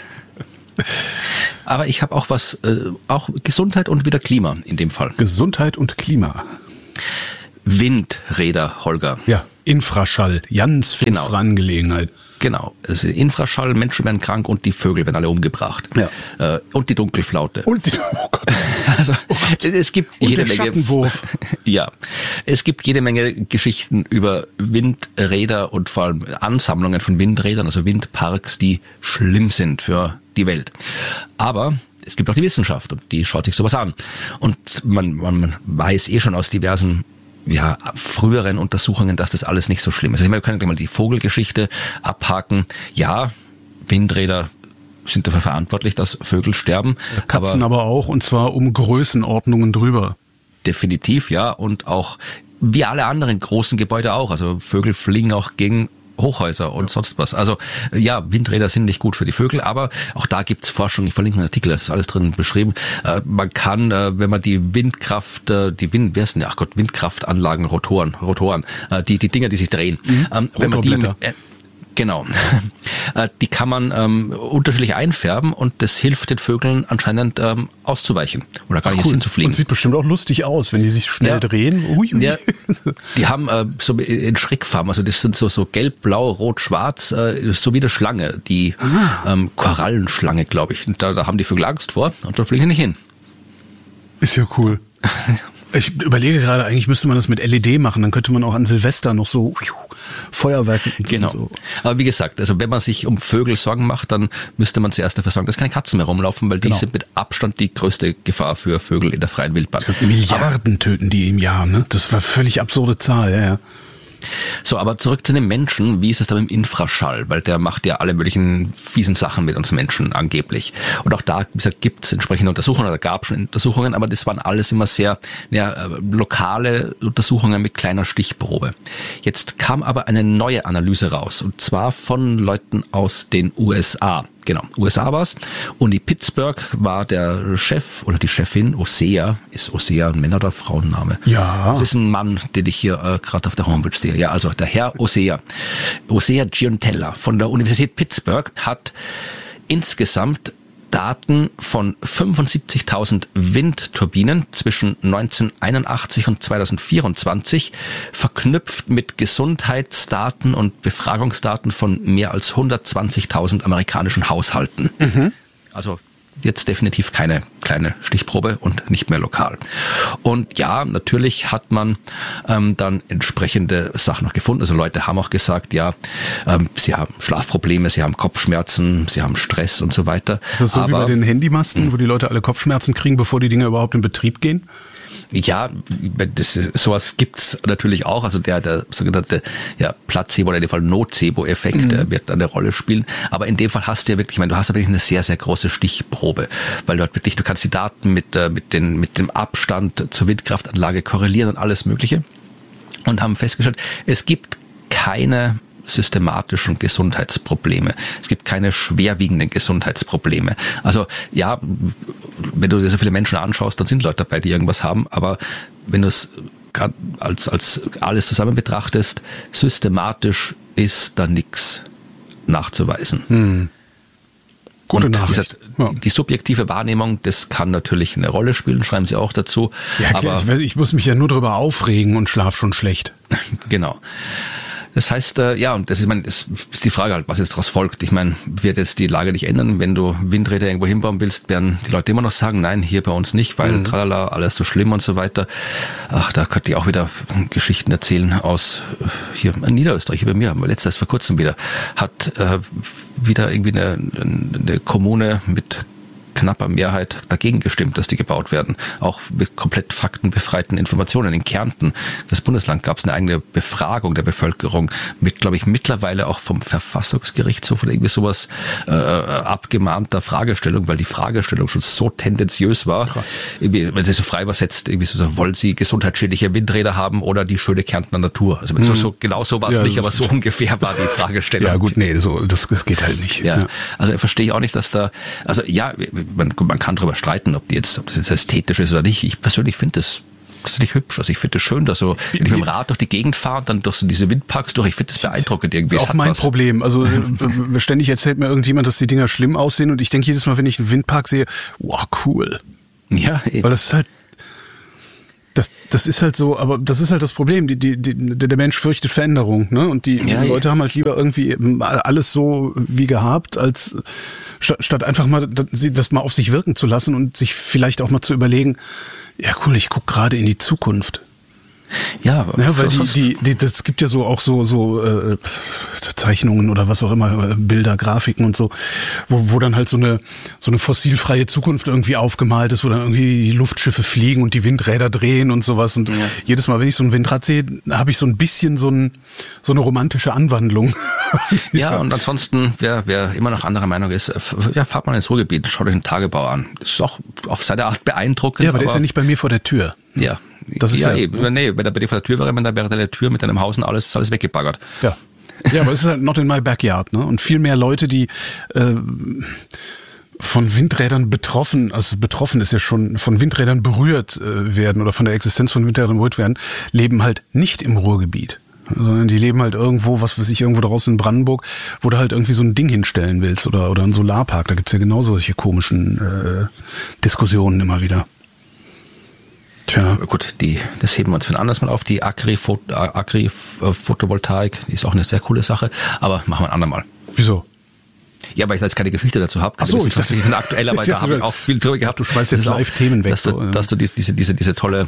A: Aber ich habe auch was, äh, auch Gesundheit und wieder Klima in dem Fall.
B: Gesundheit und Klima.
A: Windräder, Holger.
B: Ja, Infraschall, ganz finstere genau. Angelegenheit.
A: Genau, also Infraschall, Menschen werden krank und die Vögel werden alle umgebracht.
B: Ja.
A: Äh, und die Dunkelflaute.
B: Und die, oh Gott.
A: Also, oh Gott. Es gibt
B: und
A: jede
B: der
A: Menge.
B: Schattenwurf.
A: Ja, es gibt jede Menge Geschichten über Windräder und vor allem Ansammlungen von Windrädern, also Windparks, die schlimm sind für die Welt. Aber es gibt auch die Wissenschaft und die schaut sich sowas an. Und man, man weiß eh schon aus diversen ja, früheren Untersuchungen, dass das alles nicht so schlimm ist. Also wir können gleich mal die Vogelgeschichte abhaken. Ja, Windräder sind dafür verantwortlich, dass Vögel sterben.
B: Ja, Katzen aber, aber auch, und zwar um Größenordnungen drüber.
A: Definitiv, ja. Und auch wie alle anderen großen Gebäude auch. Also Vögel fliegen auch gegen Hochhäuser und sonst was. Also ja, Windräder sind nicht gut für die Vögel, aber auch da gibt's Forschung. Ich verlinke einen Artikel, das ist alles drin beschrieben. Äh, man kann, äh, wenn man die Windkraft, äh, die Wind, wer ist denn, ach Gott, Windkraftanlagen, Rotoren, Rotoren, äh, die die Dinger, die sich drehen.
B: Mhm.
A: Ähm, wenn man die äh, Genau. Die kann man ähm, unterschiedlich einfärben und das hilft den Vögeln anscheinend ähm, auszuweichen oder gar
B: Ach,
A: nicht
B: cool.
A: hinzufliegen.
B: Und sieht bestimmt auch lustig aus, wenn die sich schnell
A: ja.
B: drehen. Ui, ui.
A: Ja. Die haben äh, so in Schreckfarben, also das sind so so gelb, blau, rot, schwarz, äh, so wie eine Schlange, die ah. ähm, Korallenschlange, glaube ich. Und da, da haben die Vögel Angst vor und da fliegen die nicht hin.
B: Ist ja cool. Ich überlege gerade, eigentlich müsste man das mit L E D machen, dann könnte man auch an Silvester noch so Feuerwerke und
A: genau.
B: so.
A: Aber wie gesagt, also wenn man sich um Vögel Sorgen macht, dann müsste man zuerst dafür sorgen, dass keine Katzen mehr rumlaufen, weil die genau. sind mit Abstand die größte Gefahr für Vögel in der freien Wildbahn.
B: Milliarden aber, töten die im Jahr, ne? Das war eine völlig absurde Zahl, ja, ja.
A: So, aber zurück zu den Menschen. Wie ist es da mit dem Infraschall? Weil der macht ja alle möglichen fiesen Sachen mit uns Menschen angeblich. Und auch da, wie gesagt, gibt es entsprechende Untersuchungen oder gab schon Untersuchungen, aber das waren alles immer sehr ja, lokale Untersuchungen mit kleiner Stichprobe. Jetzt kam aber eine neue Analyse raus, und zwar von Leuten aus den U S A. Genau, U S A war's. Uni Pittsburgh war der Chef oder die Chefin, Osea. Ist Osea ein Männer- oder Frauenname?
B: Ja.
A: Das ist ein Mann, den ich hier äh, gerade auf der Homepage sehe. Ja, also der Herr Osea. Osea Giuntella von der Universität Pittsburgh hat insgesamt Daten von fünfundsiebzigtausend Windturbinen zwischen neunzehnhunderteinundachtzig und zweitausendvierundzwanzig verknüpft mit Gesundheitsdaten und Befragungsdaten von mehr als hundertzwanzigtausend amerikanischen Haushalten. Mhm. Also jetzt definitiv keine kleine Stichprobe und nicht mehr lokal. Und ja, natürlich hat man ähm, dann entsprechende Sachen noch gefunden. Also Leute haben auch gesagt, ja, ähm, sie haben Schlafprobleme, sie haben Kopfschmerzen, sie haben Stress und so weiter.
B: Ist das so Aber, wie bei den Handymasten, wo die Leute alle Kopfschmerzen kriegen, bevor die Dinger überhaupt in Betrieb gehen?
A: Ja, das, sowas gibt's natürlich auch. Also der, der sogenannte ja, Placebo oder in dem Fall Nocebo-Effekt mhm. wird eine Rolle spielen. Aber in dem Fall hast du ja wirklich, ich meine, du hast ja wirklich eine sehr, sehr große Stichprobe, weil du halt wirklich, du kannst die Daten mit, mit, den, mit dem Abstand zur Windkraftanlage korrelieren und alles Mögliche, und haben festgestellt, es gibt keine systematischen Gesundheitsprobleme. Es gibt keine schwerwiegenden Gesundheitsprobleme. Also ja, wenn du dir so viele Menschen anschaust, dann sind Leute dabei, die irgendwas haben, aber wenn du es als, als alles zusammen betrachtest, systematisch ist da nichts nachzuweisen.
B: Hm. Gute
A: Und
B: Nachricht.
A: Gesagt, ja. Die subjektive Wahrnehmung, das kann natürlich eine Rolle spielen, schreiben sie auch dazu.
B: Ja, klar, aber ich, ich muss mich ja nur darüber aufregen und schlaf schon schlecht.
A: Genau. Das heißt, äh, ja, und das ist, ich meine, das ist die Frage halt, was jetzt daraus folgt. Ich meine, wird jetzt die Lage nicht ändern, wenn du Windräder irgendwo hinbauen willst, werden die Leute immer noch sagen, nein, hier bei uns nicht, weil mhm. tralala, alles so schlimm und so weiter. Ach, da könnte ich auch wieder Geschichten erzählen aus hier in Niederösterreich, hier bei mir, haben wir letztes vor kurzem wieder, hat äh, wieder irgendwie eine, eine Kommune mit knapper Mehrheit dagegen gestimmt, dass die gebaut werden. Auch mit komplett faktenbefreiten Informationen. In Kärnten, das Bundesland, gab es eine eigene Befragung der Bevölkerung mit, glaube ich, mittlerweile auch vom Verfassungsgerichtshof oder irgendwie sowas äh, abgemahnter Fragestellung, weil die Fragestellung schon so tendenziös war. Krass. Irgendwie, wenn sie so frei übersetzt, irgendwie so, wollen sie gesundheitsschädliche Windräder haben oder die schöne Kärntner Natur? Also mhm. so, so genau so war es ja, nicht, aber so ungefähr war die Fragestellung.
B: Ja gut, nee, so das, das geht halt nicht.
A: Ja, ja. Also verstehe ich auch nicht, dass da, also ja, man, man kann darüber streiten, ob die jetzt, ob das jetzt ästhetisch ist oder nicht. Ich persönlich finde das tatsächlich hübsch. Also ich finde es schön, dass so, wenn ich mit dem Rad durch die Gegend fahre und dann durch so diese Windparks durch, ich finde das beeindruckend irgendwie.
B: Das ist auch mein was. Problem. Also ständig erzählt mir irgendjemand, dass die Dinger schlimm aussehen und ich denke jedes Mal, wenn ich einen Windpark sehe, wow, cool.
A: Ja, eben.
B: Weil das ist halt, das, das ist halt so, aber das ist halt das Problem. Die, die, die, der Mensch fürchtet Veränderung, ne? Und die, ja, die Leute ja. haben halt lieber irgendwie alles so wie gehabt, als statt einfach mal das mal auf sich wirken zu lassen und sich vielleicht auch mal zu überlegen, ja cool, ich gucke gerade in die Zukunft.
A: Ja,
B: ja, weil die, die, die, das gibt ja so auch so so äh, Zeichnungen oder was auch immer, Bilder, Grafiken und so, wo, wo dann halt so eine so eine fossilfreie Zukunft irgendwie aufgemalt ist, wo dann irgendwie die Luftschiffe fliegen und die Windräder drehen und sowas. Und ja. jedes Mal, wenn ich so ein Windrad sehe, habe ich so ein bisschen so ein so eine romantische Anwandlung.
A: Ja, und ansonsten, wer wer immer noch anderer Meinung ist, ja, fahrt mal ins Ruhrgebiet, schaut euch den Tagebau an. Das ist auch auf seine Art beeindruckend.
B: Ja, aber der ist ja nicht bei mir vor der Tür.
A: Ja.
B: Das ist
A: ja,
B: ja
A: eben. Nee, wenn er bei dir vor der Tür wäre, wenn da wäre deine Tür mit deinem Haus und alles, ist alles weggebaggert.
B: Ja. Ja, aber es ist halt not in my backyard, ne? Und viel mehr Leute, die äh, von Windrädern betroffen, also betroffen ist ja schon, von Windrädern berührt äh, werden oder von der Existenz von Windrädern berührt werden, leben halt nicht im Ruhrgebiet. Sondern die leben halt irgendwo, was weiß ich, irgendwo draußen in Brandenburg, wo du halt irgendwie so ein Ding hinstellen willst oder oder einen Solarpark. Da gibt's ja genau solche komischen äh, Diskussionen immer wieder.
A: Tja, gut, die, das heben wir uns für ein anderes Mal auf. Die Agri-Photovoltaik, die ist auch eine sehr coole Sache, aber machen wir ein andermal.
B: Wieso?
A: Ja, weil ich jetzt keine Geschichte dazu habe.
B: Ach so, ich dachte,
A: ich bin aktuell, aber da habe ich auch viel drüber gehabt.
B: Du schmeißt jetzt Live-Themen weg.
A: Dass du, dass du diese, diese, diese tolle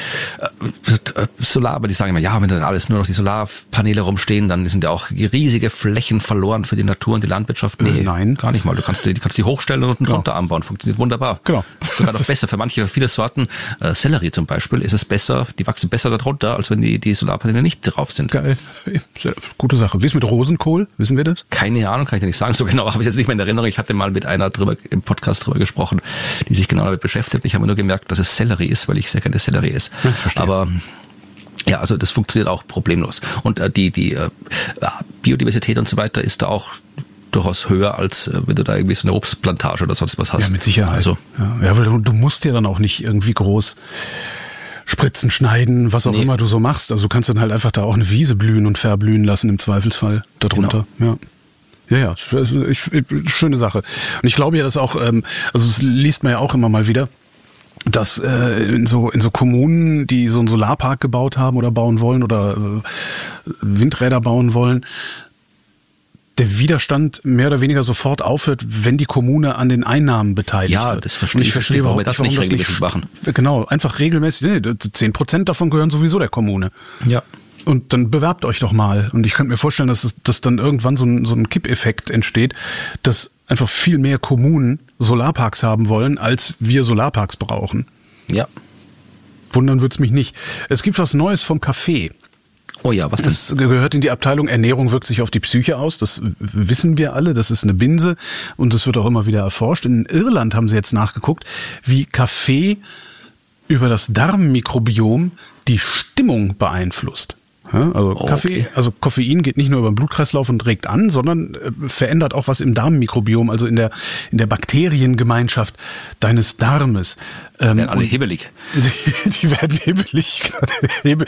A: äh, Solar, aber die sagen immer, ja, wenn dann alles nur noch die Solarpaneele rumstehen, dann sind ja auch riesige Flächen verloren für die Natur und die Landwirtschaft. Nee,
B: nein,
A: gar nicht mal. Du kannst die, die kannst die hochstellen und unten drunter anbauen. Funktioniert wunderbar.
B: Genau.
A: Sogar noch besser. Für manche, für viele Sorten, äh, Sellerie zum Beispiel, ist es besser, die wachsen besser darunter, als wenn die, die Solarpaneele nicht drauf sind.
B: Geil. Gute Sache. Wie ist mit Rosenkohl? Wissen wir das?
A: Keine Ahnung, kann ich dir nicht sagen. So genau habe ich jetzt nicht mehr in Erinnerung. Ich hatte mal mit einer drüber im Podcast drüber gesprochen, die sich genau damit beschäftigt. Ich habe nur gemerkt, dass es Sellerie ist, weil ich sehr gerne Sellerie esse. Ja, aber ja, also das funktioniert auch problemlos. Und äh, die die äh, Biodiversität und so weiter ist da auch durchaus höher, als äh, wenn du da irgendwie so eine Obstplantage oder sonst was hast.
B: Ja, mit Sicherheit. Also, ja, ja, weil du, du musst ja dann auch nicht irgendwie groß Spritzen schneiden, was auch nee. immer du so machst. Also du kannst dann halt einfach da auch eine Wiese blühen und verblühen lassen im Zweifelsfall darunter. Genau. Ja. Ja, ja, ich, schöne Sache. Und ich glaube ja, dass auch, ähm, also das liest man ja auch immer mal wieder, dass äh, in so in so Kommunen, die so einen Solarpark gebaut haben oder bauen wollen oder äh, Windräder bauen wollen, der Widerstand mehr oder weniger sofort aufhört, wenn die Kommune an den Einnahmen beteiligt
A: ja,
B: wird.
A: Ja, das verstehe ich. Ich verstehe, warum wir das nicht regelmäßig machen.
B: Genau, einfach regelmäßig, nee, zehn Prozent davon gehören sowieso der Kommune.
A: Ja.
B: Und dann bewerbt euch doch mal. Und ich könnte mir vorstellen, dass es, dass dann irgendwann so ein, so ein Kippeffekt entsteht, dass einfach viel mehr Kommunen Solarparks haben wollen, als wir Solarparks brauchen.
A: Ja.
B: Wundern wird's mich nicht. Es gibt was Neues vom Kaffee.
A: Oh ja, was
B: das? Das gehört in die Abteilung Ernährung wirkt sich auf die Psyche aus. Das wissen wir alle. Das ist eine Binse. Und das wird auch immer wieder erforscht. In Irland haben sie jetzt nachgeguckt, wie Kaffee über das Darmmikrobiom die Stimmung beeinflusst. Ja, also oh, Kaffee, okay. also Koffein geht nicht nur über den Blutkreislauf und regt an, sondern äh, verändert auch was im Darmmikrobiom, also in der in der Bakteriengemeinschaft deines Darmes.
A: Ähm, werden alle hibbelig.
B: Die, die werden hibbelig. Hibbel,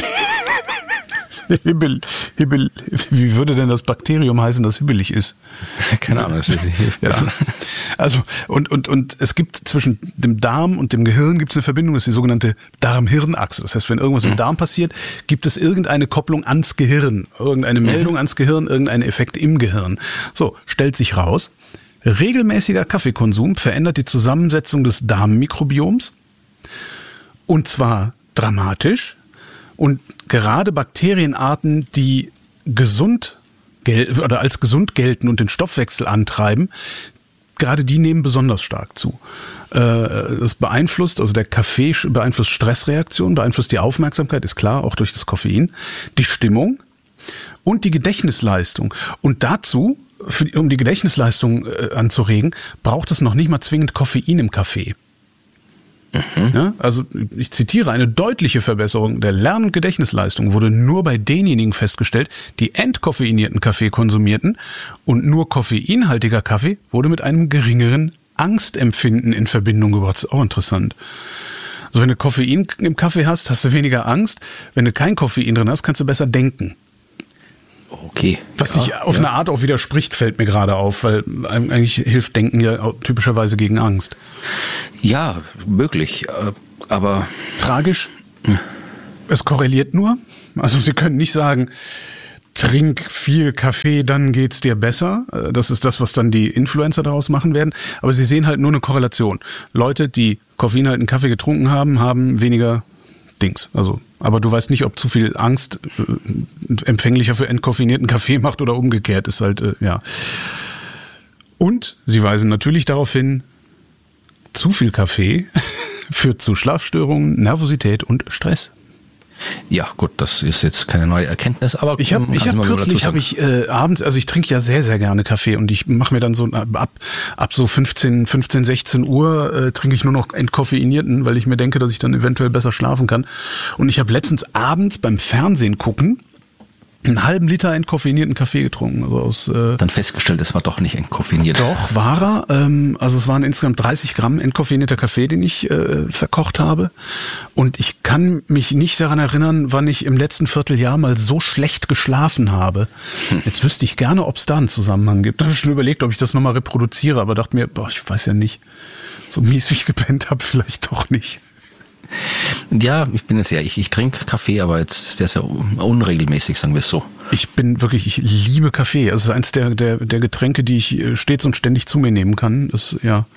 B: Hibbel, Hibbel, wie würde denn das Bakterium heißen, das hibbelig ist?
A: Keine Ahnung. Das ist
B: ja. Also und und und es gibt zwischen dem Darm und dem Gehirn gibt es eine Verbindung, das ist die sogenannte Darm-Hirn-Achse. Das heißt, wenn irgendwas mhm. im Darm passiert, gibt es irgendeine Kopplung ans Gehirn, irgendeine Meldung mhm. ans Gehirn, irgendein Effekt im Gehirn. So, stellt sich raus, regelmäßiger Kaffeekonsum verändert die Zusammensetzung des Darmmikrobioms und zwar dramatisch. Und gerade Bakterienarten, die gesund gel- oder als gesund gelten und den Stoffwechsel antreiben, gerade die nehmen besonders stark zu. Das beeinflusst, also der Kaffee beeinflusst Stressreaktionen, beeinflusst die Aufmerksamkeit, ist klar, auch durch das Koffein, die Stimmung und die Gedächtnisleistung. Und dazu, für, um die Gedächtnisleistung äh, anzuregen, braucht es noch nicht mal zwingend Koffein im Kaffee. Mhm. Ja, also ich zitiere, eine deutliche Verbesserung der Lern- und Gedächtnisleistung wurde nur bei denjenigen festgestellt, die entkoffeinierten Kaffee konsumierten, und nur koffeinhaltiger Kaffee wurde mit einem geringeren Angstempfinden in Verbindung gebracht. Das ist auch interessant. Also wenn du Koffein im Kaffee hast, hast du weniger Angst. Wenn du kein Koffein drin hast, kannst du besser denken.
A: Okay.
B: Was sich ja, auf ja. eine Art auch widerspricht, fällt mir gerade auf, weil eigentlich hilft Denken ja typischerweise gegen Angst.
A: Ja, möglich, aber...
B: Tragisch. Hm. Es korreliert nur. Also Sie können nicht sagen, trink viel Kaffee, dann geht's dir besser. Das ist das, was dann die Influencer daraus machen werden. Aber Sie sehen halt nur eine Korrelation. Leute, die koffeinhaltigen Kaffee getrunken haben, haben weniger Dings. Also, aber du weißt nicht, ob zu viel Angst äh, empfänglicher für entkoffinierten Kaffee macht oder umgekehrt. Ist halt, äh, ja. Und sie weisen natürlich darauf hin, zu viel Kaffee führt zu Schlafstörungen, Nervosität und Stress.
A: Ja, gut, das ist jetzt keine neue Erkenntnis, aber
B: ich habe ich hab kürzlich habe ich äh, abends, also ich trinke ja sehr sehr gerne Kaffee und ich mache mir dann so ab ab so fünfzehn, sechzehn Uhr äh, trinke ich nur noch entkoffeinierten, weil ich mir denke, dass ich dann eventuell besser schlafen kann. Und ich habe letztens abends beim Fernsehen gucken einen halben Liter entkoffeinierten Kaffee getrunken. Also aus, äh,
A: dann festgestellt, es war doch nicht entkoffeiniert.
B: Doch, war er. Ähm, also es waren insgesamt dreißig Gramm entkoffeinierter Kaffee, den ich äh, verkocht habe. Und ich kann mich nicht daran erinnern, wann ich im letzten Vierteljahr mal so schlecht geschlafen habe. Hm. Jetzt wüsste ich gerne, ob es da einen Zusammenhang gibt. Da habe ich schon überlegt, ob ich das nochmal reproduziere, aber dachte mir, boah, ich weiß ja nicht. So mies wie ich gepennt habe, vielleicht doch nicht.
A: Ja, ich bin jetzt ja, ich, ich trinke Kaffee, aber jetzt sehr, sehr unregelmäßig, sagen wir es so.
B: Ich bin wirklich, ich liebe Kaffee. Also eins der, der, der Getränke, die ich stets und ständig zu mir nehmen kann. Das, ja.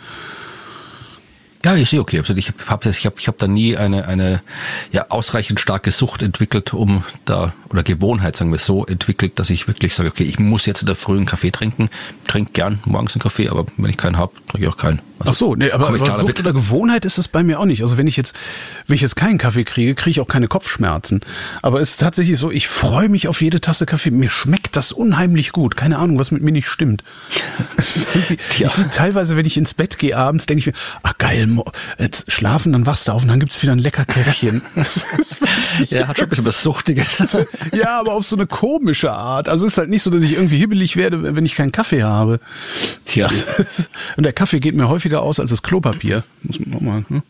A: Ja, ich sehe okay. Also ich habe ich hab, ich hab da nie eine eine ja ausreichend starke Sucht entwickelt, um da oder Gewohnheit, sagen wir so, entwickelt, dass ich wirklich sage, okay, ich muss jetzt in der Früh einen Kaffee trinken. Trinke gern morgens einen Kaffee, aber wenn ich keinen habe, trinke ich auch keinen. Also,
B: ach so, nee, aber, aber Sucht damit. Oder Gewohnheit ist es bei mir auch nicht. Also wenn ich jetzt, wenn ich jetzt keinen Kaffee kriege, kriege ich auch keine Kopfschmerzen. Aber es ist tatsächlich so, ich freue mich auf jede Tasse Kaffee. Mir schmeckt das unheimlich gut. Keine Ahnung, was mit mir nicht stimmt. ja. ich, teilweise, wenn ich ins Bett gehe abends, denke ich mir, ach geil, jetzt schlafen, dann wachst du auf und dann gibt's wieder ein lecker Käffchen. Das ist wirklich,
A: ja, hat schon ein bisschen was Suchtiges.
B: Ja, aber auf so eine komische Art. Also es ist halt nicht so, dass ich irgendwie hibbelig werde, wenn ich keinen Kaffee habe.
A: Tja.
B: Und der Kaffee geht mir häufiger aus als das Klopapier. Muss man nochmal, hm?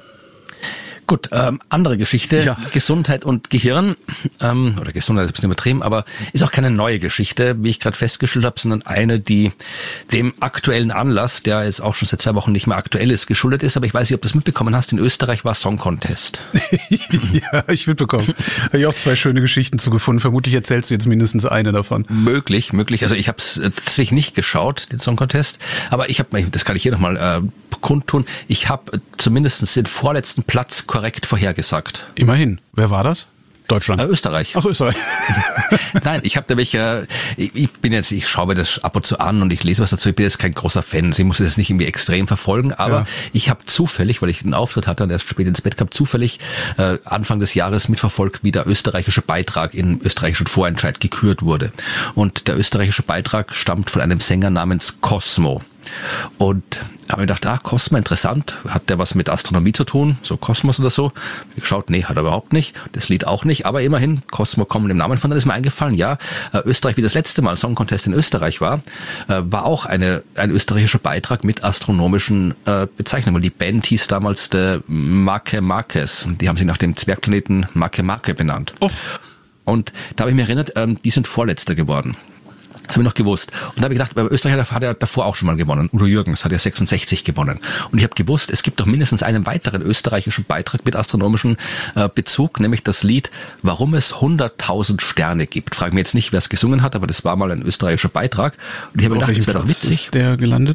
A: Gut, ähm, andere Geschichte,
B: ja.
A: Gesundheit und Gehirn, ähm, oder Gesundheit ist ein bisschen übertrieben, aber ist auch keine neue Geschichte, wie ich gerade festgestellt habe, sondern eine, die dem aktuellen Anlass, der jetzt auch schon seit zwei Wochen nicht mehr aktuell ist, geschuldet ist. Aber ich weiß nicht, ob du das mitbekommen hast, in Österreich war Song Contest.
B: Ja, ich mitbekommen. Habe ich auch zwei schöne Geschichten zugefunden. Vermutlich erzählst du jetzt mindestens eine davon.
A: Möglich, möglich. Also ich habe es tatsächlich nicht geschaut, den Song Contest, aber ich habe, das kann ich hier nochmal äh, kundtun, ich habe zumindest den vorletzten Platz korrekt vorhergesagt.
B: Immerhin. Wer war das? Deutschland.
A: Äh, Österreich.
B: Ach, Österreich.
A: Nein, ich habe nämlich, äh, ich, ich bin jetzt, ich schaue mir das ab und zu an und ich lese was dazu. Ich bin jetzt kein großer Fan. Ich muss das nicht irgendwie extrem verfolgen, aber ja. Ich habe zufällig, weil ich einen Auftritt hatte und erst spät ins Bett kam, zufällig äh, Anfang des Jahres mitverfolgt, wie der österreichische Beitrag im österreichischen Vorentscheid gekürt wurde. Und der österreichische Beitrag stammt von einem Sänger namens Cosmo. Und habe mir gedacht, ah, Cosmo, interessant, hat der was mit Astronomie zu tun, so Kosmos oder so? Ich geschaut, nee, hat er überhaupt nicht, das Lied auch nicht, aber immerhin, Cosmo kommt im Namen von, dann ist mir eingefallen, ja, äh, Österreich, wie das letzte Mal Song Contest in Österreich war, äh, war auch eine ein österreichischer Beitrag mit astronomischen äh, Bezeichnungen. Die Band hieß damals der Marke Marques, die haben sich nach dem Zwergplaneten Marke Marke benannt. Oh. Und da habe ich mich erinnert, ähm, die sind Vorletzter geworden. Das habe ich noch gewusst. Und da habe ich gedacht, bei Österreich hat er davor auch schon mal gewonnen. Udo Jürgens hat ja sechsundsechzig gewonnen. Und ich habe gewusst, es gibt doch mindestens einen weiteren österreichischen Beitrag mit astronomischem äh, Bezug, nämlich das Lied Warum es hunderttausend Sterne gibt. Frage mir jetzt nicht, wer es gesungen hat, aber das war mal ein österreichischer Beitrag. Und ich habe gedacht, das wäre doch witzig.
B: Ist der gelandet?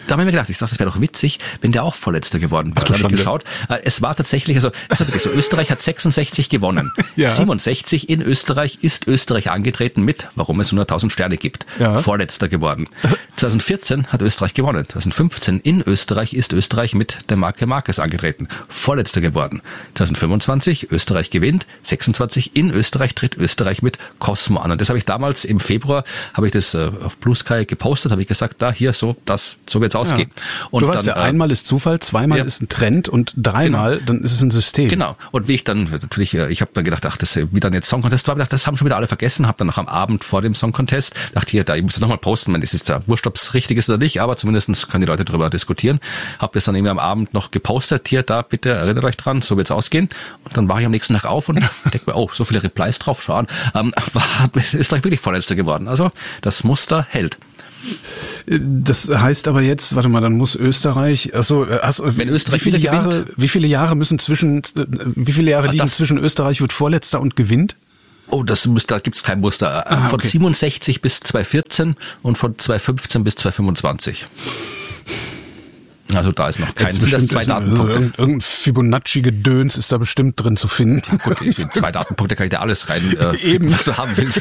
A: Da habe ich mir gedacht, ich dachte, das wäre doch witzig, wenn der auch Vorletzter geworden wäre. Da habe ich geschaut. Es war tatsächlich, also es war wirklich so, Österreich hat sechsundsechzig gewonnen. Ja. siebenundsechzig in Österreich ist Österreich angetreten mit, warum es hunderttausend Sterne gibt. Ja. Vorletzter geworden. zweitausendvierzehn hat Österreich gewonnen. zweitausendfünfzehn in Österreich ist Österreich mit der Marke Marquez angetreten. Vorletzter geworden. zweitausendfünfundzwanzig Österreich gewinnt. sechsundzwanzig in Österreich tritt Österreich mit Cosmo an. Und das habe ich damals im Februar, habe ich das äh, auf Blue Sky gepostet, habe ich gesagt, da hier so, das, so wird's ausgehen. Ja. Und
B: du weißt
A: dann,
B: ja, einmal ist Zufall, zweimal ja. ist ein Trend und dreimal, genau. dann ist es ein System.
A: Genau. Und wie ich dann, natürlich, ich habe dann gedacht, ach, das wie dann jetzt Song Contest war, gedacht, das haben schon wieder alle vergessen, habe dann noch am Abend vor dem Song Contest gedacht, hier, da, ich muss das nochmal posten, wenn das ist ja wurscht, ob es richtig ist oder nicht, aber zumindest können die Leute darüber diskutieren. Habe das dann irgendwie am Abend noch gepostet, hier, da, bitte erinnert euch dran, so wird's ausgehen. Und dann war ich am nächsten Tag auf und denke mir, oh, so viele Replies drauf, schauen, ähm, war Österreich wirklich Vorletzter geworden. Also, das Muster hält.
B: Das heißt aber jetzt, warte mal, dann muss Österreich, also, also
A: wenn Österreich
B: wie viele Jahre,
A: gewinnt,
B: wie viele Jahre müssen zwischen, wie viele Jahre liegen zwischen Österreich wird Vorletzter und gewinnt?
A: Oh, das Muster, da gibt's kein Muster. Ah, von okay. siebenundsechzig bis zweitausendvierzehn und von zweitausendfünfzehn bis zweitausendfünfundzwanzig. Also da ist noch kein, sind das zwei Datenpunkte.
B: Also irgendein Fibonacci-Gedöns ist da bestimmt drin zu finden.
A: Ja, gut, zwei Datenpunkte kann ich dir alles rein, äh,
B: Eben.
A: was du haben willst.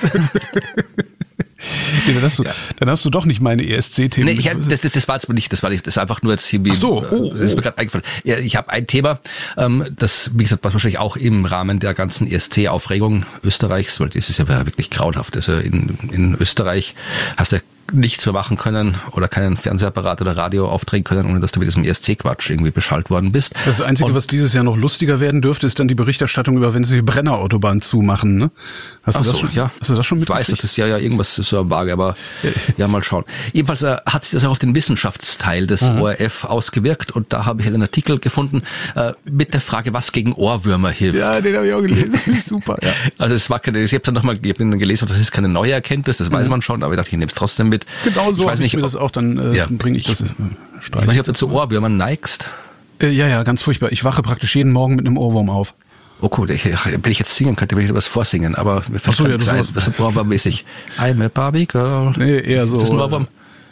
B: Nee, dann, hast du, ja. dann hast du doch nicht meine E S C-Themen.
A: Nee, ich hab, das, das, das war jetzt nicht, das war nicht, das war einfach nur jetzt hier wie,
B: Ach so, oh,
A: das ist mir gerade eingefallen. Ja, ich habe ein Thema, ähm, das, wie gesagt, was wahrscheinlich auch im Rahmen der ganzen E S C-Aufregung Österreichs, weil das ist ja wirklich grauenhaft. Also in, in Österreich hast du nichts mehr machen können oder keinen Fernsehapparat oder Radio aufdrehen können, ohne dass du mit diesem E S C-Quatsch irgendwie beschallt worden bist.
B: Das Einzige, und was dieses Jahr noch lustiger werden dürfte, ist dann die Berichterstattung über, wenn sie die Brennerautobahn zumachen, ne? Hast du,
A: Ach
B: das,
A: so,
B: schon,
A: ja.
B: hast du das schon mitgekriegt?
A: Ich weiß, das ist ja, ja irgendwas ist so vage, aber ja, mal schauen. Jedenfalls äh, hat sich das auch auf den Wissenschaftsteil des mhm. O R F ausgewirkt und da habe ich einen Artikel gefunden äh, mit der Frage, was gegen Ohrwürmer hilft.
B: Ja, den habe ich auch gelesen. Das ist super. Ja.
A: Also es war keine, ich habe dann nochmal dann gelesen, das ist keine neue Erkenntnis, das mhm. weiß man schon, aber ich dachte, ich nehme es trotzdem mit.
B: Genau so.
A: Ich weiß nicht,
B: ich mir das auch, dann äh, ja. bringe ich das. Äh,
A: ich weiß nicht, ob du zu Ohrwürmern neigst.
B: Äh, ja, ja, ganz furchtbar. Ich wache praktisch jeden Morgen mit einem Ohrwurm auf.
A: Oh cool, ich, wenn ich jetzt singen könnte, würde ich was vorsingen, aber mir fällt
B: so, ja,
A: nichts ein. Was ist Ohrwurm-mäßig? I'm a Barbie Girl.
B: Nee, eher so.
A: Ist das ein Ohrwurm?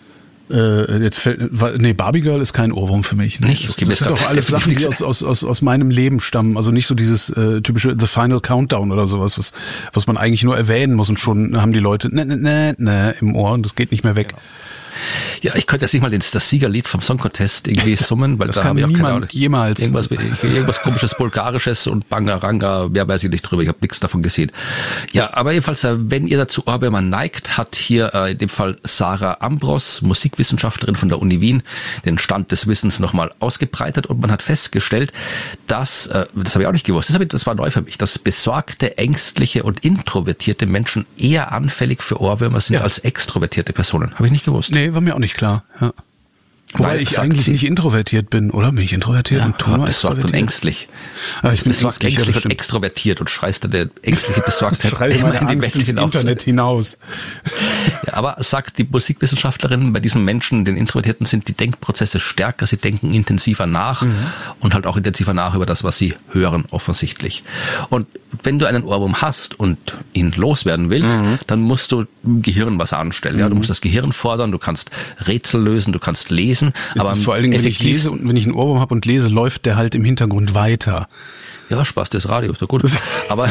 B: Äh, jetzt fällt, nee, Barbie Girl ist kein Ohrwurm für mich. Nee.
A: Nicht? Okay,
B: das sind doch alles Sachen, die aus, aus, aus, aus meinem Leben stammen. Also nicht so dieses äh, typische The Final Countdown oder sowas, was, was man eigentlich nur erwähnen muss und schon haben die Leute ne, ne, ne, ne im Ohr und das geht nicht mehr weg. Genau.
A: Ja, ich könnte jetzt nicht mal das, das Siegerlied vom Song Contest irgendwie summen, weil
B: das
A: da
B: kann
A: habe ich auch
B: niemand
A: keine Ahnung.
B: Jemals.
A: Irgendwas, irgendwas komisches Bulgarisches und Bangaranga, wer weiß ich nicht drüber, ich habe nichts davon gesehen. Ja, aber jedenfalls, wenn ihr dazu Ohrwürmer neigt, hat hier äh, in dem Fall Sarah Ambros, Musikwissenschaftlerin von der Uni Wien, den Stand des Wissens nochmal ausgebreitet und man hat festgestellt, dass, äh, das habe ich auch nicht gewusst, das, habe ich, das war neu für mich, dass besorgte, ängstliche und introvertierte Menschen eher anfällig für Ohrwürmer sind ja. als extrovertierte Personen. Habe ich nicht gewusst.
B: Nee, war mir auch nicht klar. Ja. Wobei Weil ich eigentlich nicht introvertiert bin, oder? Bin ich introvertiert
A: ja,
B: und tu nur
A: besorgt und ängstlich.
B: Ah, ich bin
A: besorgt, ängstlich, ängstlich und extrovertiert und schreist der ängstliche Besorgtheit
B: immer in die Welt ins hinaus. Internet hinaus.
A: Ja, aber sagt die Musikwissenschaftlerin, bei diesen Menschen, den Introvertierten, sind die Denkprozesse stärker, sie denken intensiver nach mhm. und halt auch intensiver nach über das, was sie hören, offensichtlich. Und wenn du einen Ohrwurm hast und ihn loswerden willst, mhm. dann musst du im Gehirn was anstellen. Ja, du musst das Gehirn fordern, du kannst Rätsel lösen, du kannst lesen. Aber
B: vor allen Dingen, wenn ich lese und wenn ich einen Ohrwurm habe und lese, läuft der halt im Hintergrund weiter.
A: Ja, Spaß des Radios, so gut. Aber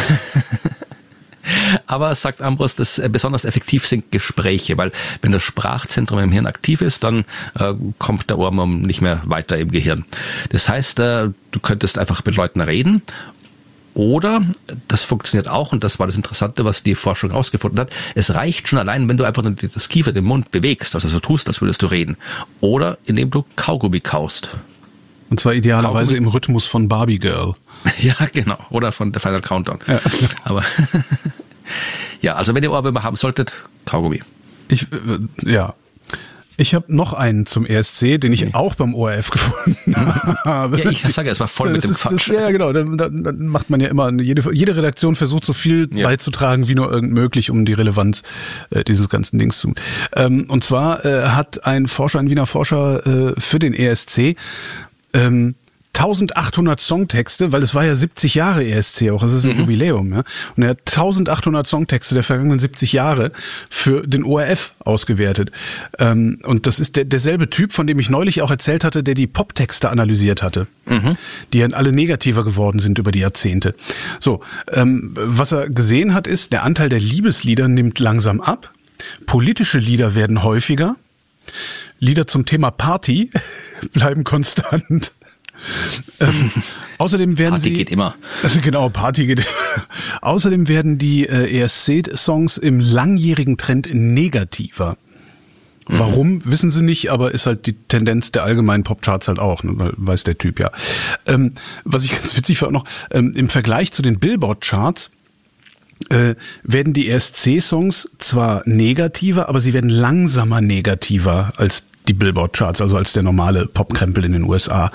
A: aber sagt Ambros, dass besonders effektiv sind Gespräche, weil wenn das Sprachzentrum im Hirn aktiv ist, dann äh, kommt der Ohrwurm nicht mehr weiter im Gehirn. Das heißt, äh, du könntest einfach mit Leuten reden. Oder, das funktioniert auch, und das war das Interessante, was die Forschung herausgefunden hat, es reicht schon allein, wenn du einfach das Kiefer, den Mund bewegst, also so tust, als würdest du reden. Oder indem du Kaugummi kaust.
B: Und zwar idealerweise Kaugummi im Rhythmus von Barbie Girl.
A: Ja, genau. Oder von The Final Countdown. Ja. Aber ja, also wenn ihr Ohrwürmer haben solltet, Kaugummi.
B: Ich, äh, ja. Ich habe noch einen zum E S C, den ich nee. auch beim O R F gefunden habe.
A: Ja, ich sage ja, es war voll das mit dem ist, Quatsch.
B: Das, ja, genau. Dann, dann, dann macht man ja immer, jede, jede Redaktion versucht so viel ja. beizutragen, wie nur irgend möglich, um die Relevanz äh, dieses ganzen Dings zu. Ähm, und zwar äh, hat ein Forscher, ein Wiener Forscher äh, für den E S C ähm, eintausendachthundert Songtexte, weil es war ja siebzig Jahre E S C auch, es ist ein mhm. Jubiläum, ja. Und er hat eintausendachthundert Songtexte der vergangenen siebzig Jahre für den O R F ausgewertet. Ähm, und das ist der, derselbe Typ, von dem ich neulich auch erzählt hatte, der die Poptexte analysiert hatte, mhm. die ja alle negativer geworden sind über die Jahrzehnte. So, ähm, was er gesehen hat, ist, der Anteil der Liebeslieder nimmt langsam ab, politische Lieder werden häufiger, Lieder zum Thema Party bleiben konstant. ähm, außerdem werden
A: Party
B: sie,
A: geht immer.
B: Also genau, Party geht. Außerdem werden die äh, E S C-Songs im langjährigen Trend negativer. Mhm. Warum, wissen sie nicht, aber ist halt die Tendenz der allgemeinen Popcharts halt auch, ne, weil, weiß der Typ ja. Ähm, was ich ganz witzig fand noch, ähm, im Vergleich zu den Billboard-Charts äh, werden die E S C-Songs zwar negativer, aber sie werden langsamer negativer als die Billboard-Charts, also als der normale Popkrempel in den U S A.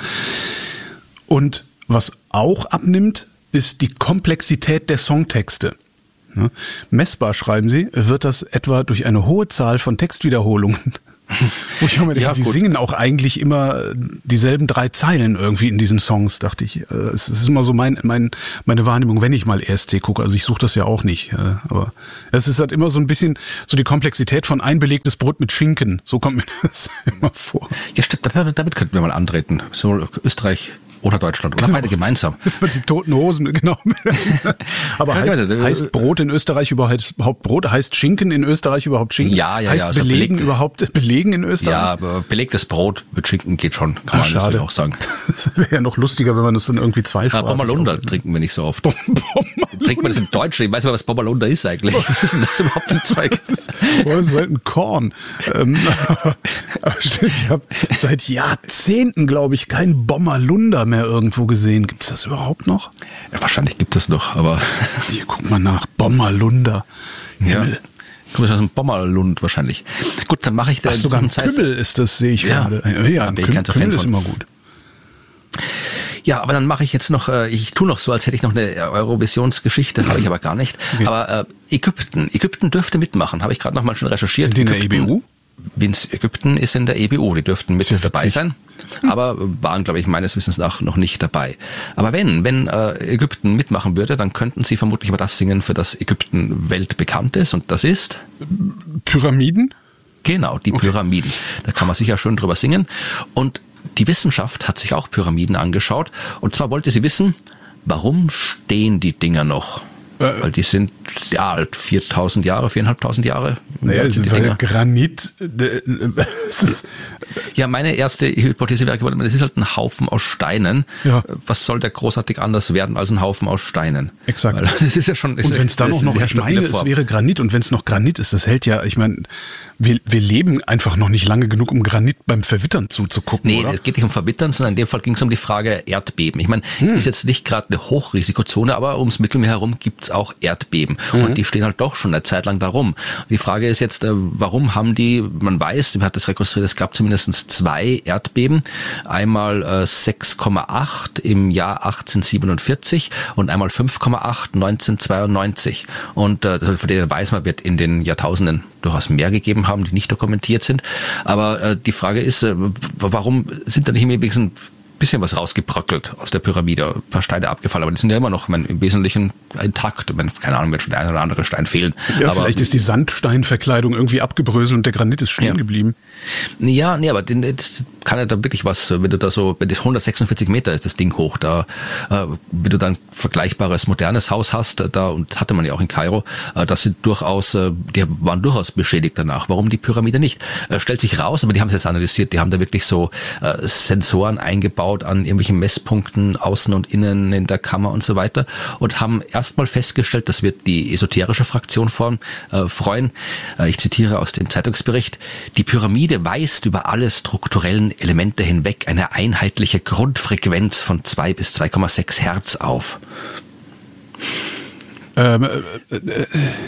B: Und was auch abnimmt, ist die Komplexität der Songtexte. Ja, messbar, schreiben sie, wird das etwa durch eine hohe Zahl von Textwiederholungen. Wo ich auch mal denke, ja, die singen auch eigentlich immer dieselben drei Zeilen irgendwie in diesen Songs, dachte ich. Es ist immer so mein, mein, meine Wahrnehmung, wenn ich mal E S C gucke. Also ich suche das ja auch nicht. Aber es ist halt immer so ein bisschen so die Komplexität von ein belegtes Brot mit Schinken. So kommt mir das immer vor.
A: Ja, stimmt. Damit könnten wir mal antreten. So Österreich oder Deutschland. Oder genau. Beide gemeinsam.
B: Die Toten Hosen, genau. Aber heißt, heißt Brot in Österreich überhaupt Brot? Heißt Schinken in Österreich überhaupt Schinken?
A: Ja, ja,
B: heißt
A: ja. Also
B: Belegen beleg, überhaupt Belegen in Österreich?
A: Ja, aber belegtes Brot mit Schinken geht schon. Kann Ach, man natürlich auch sagen.
B: Das wäre ja noch lustiger, wenn man das dann irgendwie zweisprachig...
A: Ja, Bommerlunder trinken wir nicht so oft. Trinkt man das im Deutschen? Ich weiß nicht, was Bommerlunder ist eigentlich. Was ist denn das überhaupt für ein Zeug?
B: Das ist, das ist halt ein Korn. Ähm, aber, aber stimmt, ich habe seit Jahrzehnten, glaube ich, kein Bommerlunder mehr irgendwo gesehen. Gibt es das überhaupt noch?
A: Ja, wahrscheinlich gibt es noch, aber...
B: Ich guck mal nach. Bommerlunder.
A: Ja. Kommt aus dem Bommerlund wahrscheinlich. Gut, dann mache ich da...
B: Ach, sogar ein Kümmel ist das, sehe ich
A: ja.
B: gerade. Ja, ein Kümmel, Kümmel ist immer gut.
A: Ja, aber dann mache ich jetzt noch, ich tue noch so, als hätte ich noch eine Eurovisionsgeschichte, habe ich aber gar nicht. Okay. Aber äh, Ägypten, Ägypten dürfte mitmachen, habe ich gerade noch mal schon recherchiert.
B: Sind die in der E B U?
A: Ägypten ist in der E B U, die dürften mit dabei sein, aber waren, glaube ich, meines Wissens nach noch nicht dabei. Aber wenn, wenn äh, Ägypten mitmachen würde, dann könnten sie vermutlich mal das singen, für das Ägypten weltbekannt ist, und das ist?
B: Pyramiden?
A: Genau, die okay. Pyramiden. Da kann man sicher schön drüber singen. Und die Wissenschaft hat sich auch Pyramiden angeschaut, und zwar wollte sie wissen, warum stehen die Dinger noch? Äh, Weil die sind ja alt, viertausend Jahre, viertausendfünfhundert Jahre.
B: Naja, das ist weil Granit. Äh,
A: ja, meine erste Hypothese wäre geworden, es ist halt ein Haufen aus Steinen. Ja. Was soll der großartig anders werden als ein Haufen aus Steinen?
B: Exakt.
A: Weil das ist ja schon, ist
B: und wenn es dann auch noch, ich meine, es wäre Granit, und wenn es noch Granit ist, das hält ja, ich meine, wir, wir leben einfach noch nicht lange genug, um Granit beim Verwittern zuzugucken,
A: nee,
B: oder?
A: Nee, es geht nicht um Verwittern, sondern in dem Fall ging es um die Frage Erdbeben. Ich meine, hm. ist jetzt nicht gerade eine Hochrisikozone, aber ums Mittelmeer herum gibt's auch Erdbeben. Mhm. Und die stehen halt doch schon eine Zeit lang darum. Die Frage ist jetzt, warum haben die, man weiß, man hat das rekonstruiert, es gab zumindest zwei Erdbeben. Einmal äh, sechs Komma acht im Jahr achtzehnhundertsiebenundvierzig und einmal fünf Komma acht neunzehnhundertzweiundneunzig. Und äh, von denen weiß man, wird in den Jahrtausenden durchaus mehr gegeben haben, die nicht dokumentiert sind. Aber äh, die Frage ist, äh, warum sind da nicht im Wesentlichen bisschen was rausgebröckelt aus der Pyramide, ein paar Steine abgefallen, aber die sind ja immer noch, ich meine, im Wesentlichen intakt. Ich meine, keine Ahnung, wird schon der eine oder andere Stein fehlen.
B: Ja,
A: aber
B: vielleicht ist die Sandsteinverkleidung irgendwie abgebröselt und der Granit ist stehen ja. geblieben.
A: Ja, nee, aber das kann ja da wirklich was, wenn du da so, wenn das hundertsechsundvierzig Meter ist das Ding hoch, da, äh, wenn du dann ein vergleichbares modernes Haus hast, da, und hatte man ja auch in Kairo, äh, das sind durchaus, äh, die waren durchaus beschädigt danach. Warum die Pyramide nicht? Äh, stellt sich raus, aber die haben es jetzt analysiert, die haben da wirklich so äh, Sensoren eingebaut an irgendwelchen Messpunkten außen und innen in der Kammer und so weiter, und haben erstmal festgestellt, das wird die esoterische Fraktion von, äh, freuen, äh, ich zitiere aus dem Zeitungsbericht, die Pyramide weist über alle strukturellen Elemente hinweg eine einheitliche Grundfrequenz von zwei bis zwei Komma sechs Hertz auf.
B: Ähm, äh, äh,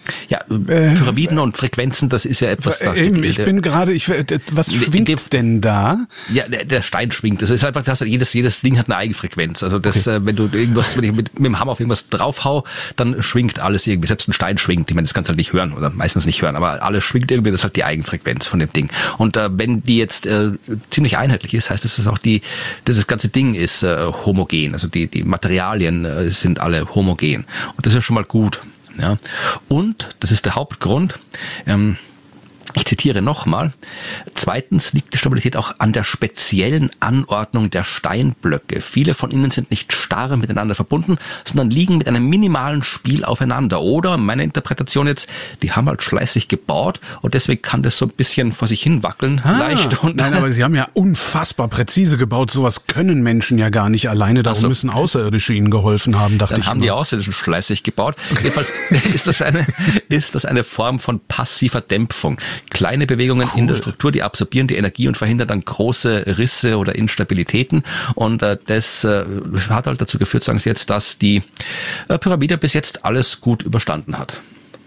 A: Ja, Pyramiden äh, und Frequenzen, das ist ja etwas...
B: Äh, eben, ich bin gerade, ich, was schwingt dem, denn da?
A: Ja, der, der Stein schwingt. Das ist einfach, das, jedes, jedes Ding hat eine Eigenfrequenz. Also das, okay. äh, wenn du irgendwas, wenn ich mit, mit dem Hammer auf irgendwas draufhau, dann schwingt alles irgendwie. Selbst ein Stein schwingt. Ich meine, das kannst du halt nicht hören oder meistens nicht hören, aber alles schwingt irgendwie. Das ist halt die Eigenfrequenz von dem Ding. Und äh, wenn die jetzt äh, ziemlich einheitlich ist, heißt das, dass auch die, das ganze Ding ist äh, homogen. Also die, die Materialien äh, sind alle homogen. Und das ist ja schon mal gut. Ja. Und, das ist der Hauptgrund, ähm, ich zitiere nochmal, zweitens liegt die Stabilität auch an der speziellen Anordnung der Steinblöcke. Viele von ihnen sind nicht starr miteinander verbunden, sondern liegen mit einem minimalen Spiel aufeinander. Oder, meine Interpretation jetzt, die haben halt schleißig gebaut und deswegen kann das so ein bisschen vor sich hin wackeln.
B: Ah,
A: leicht. Und
B: nein, aber sie haben ja unfassbar präzise gebaut. Sowas können Menschen ja gar nicht alleine. Darum also, müssen Außerirdische ihnen geholfen haben, dachte
A: dann
B: ich.
A: Dann haben
B: immer.
A: die Außerirdischen schleißig gebaut. Okay. Jedenfalls ist das eine, ist das eine Form von passiver Dämpfung. Kleine Bewegungen cool. in der Struktur, die absorbieren die Energie und verhindern dann große Risse oder Instabilitäten. Und äh, das äh, hat halt dazu geführt, sagen sie jetzt, dass die äh, Pyramide bis jetzt alles gut überstanden hat.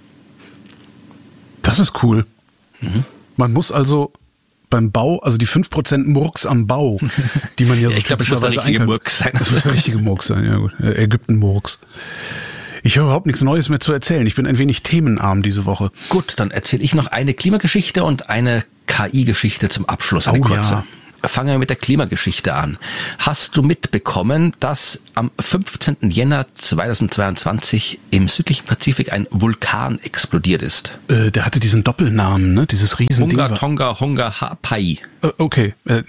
B: Das ist cool. Mhm. Man muss also beim Bau, also die fünf Prozent Murks am Bau, die man ja so
A: ich glaube, es muss der richtige Murks sein.
B: Das muss der richtige Murks sein, ja gut. Ägypten-Murks. Ich habe überhaupt nichts Neues mehr zu erzählen. Ich bin ein wenig themenarm diese Woche.
A: Gut, dann erzähle ich noch eine Klimageschichte und eine K I-Geschichte zum Abschluss. Eine
B: oh,
A: kurze.
B: Ja.
A: Fangen wir mit der Klimageschichte an. Hast du mitbekommen, dass am fünfzehnten Jänner zweitausendzweiundzwanzig im südlichen Pazifik ein Vulkan explodiert ist?
B: Äh, der hatte diesen Doppelnamen, ne? Dieses Riesending.
A: Hunga Tonga Hunga Ha'apai.
B: Äh, okay, äh,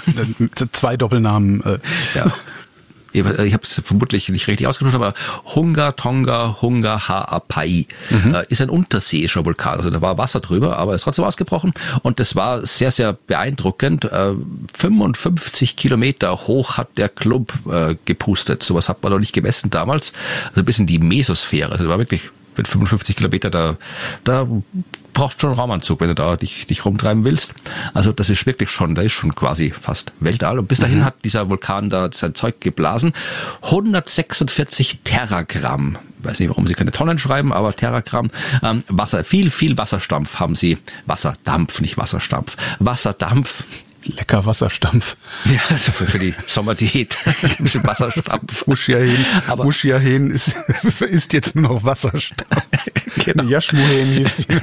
B: zwei Doppelnamen. Äh.
A: Ja. Ich habe es vermutlich nicht richtig ausgesprochen, aber Hunga Tonga Hunga Ha'apai mhm. ist ein unterseeischer Vulkan. Also da war Wasser drüber, aber er ist trotzdem ausgebrochen. Und das war sehr, sehr beeindruckend. fünfundfünfzig Kilometer hoch hat der Klump gepustet. Sowas hat man noch nicht gemessen damals. Also bis in die Mesosphäre. Also das war wirklich mit fünfundfünfzig Kilometer, da, da brauchst schon einen Raumanzug, wenn du da dich, dich rumtreiben willst. Also das ist wirklich schon, da ist schon quasi fast Weltall. Und bis dahin mhm. hat dieser Vulkan da sein Zeug geblasen. hundertsechsundvierzig Teragramm. Ich weiß nicht, warum sie keine Tonnen schreiben, aber Teragramm. Ähm, Wasser, viel, viel Wasserdampf haben sie. Wasserdampf, nicht Wasserstampf. Wasserdampf.
B: Lecker Wasserstampf.
A: Ja, also für, für die Sommerdiät. Ein bisschen Wasserstampf.
B: Muschiahen, Muschiahen ist, ist jetzt nur noch Wasserstampf.
A: Genau.
B: Jaschmuhen hieß die.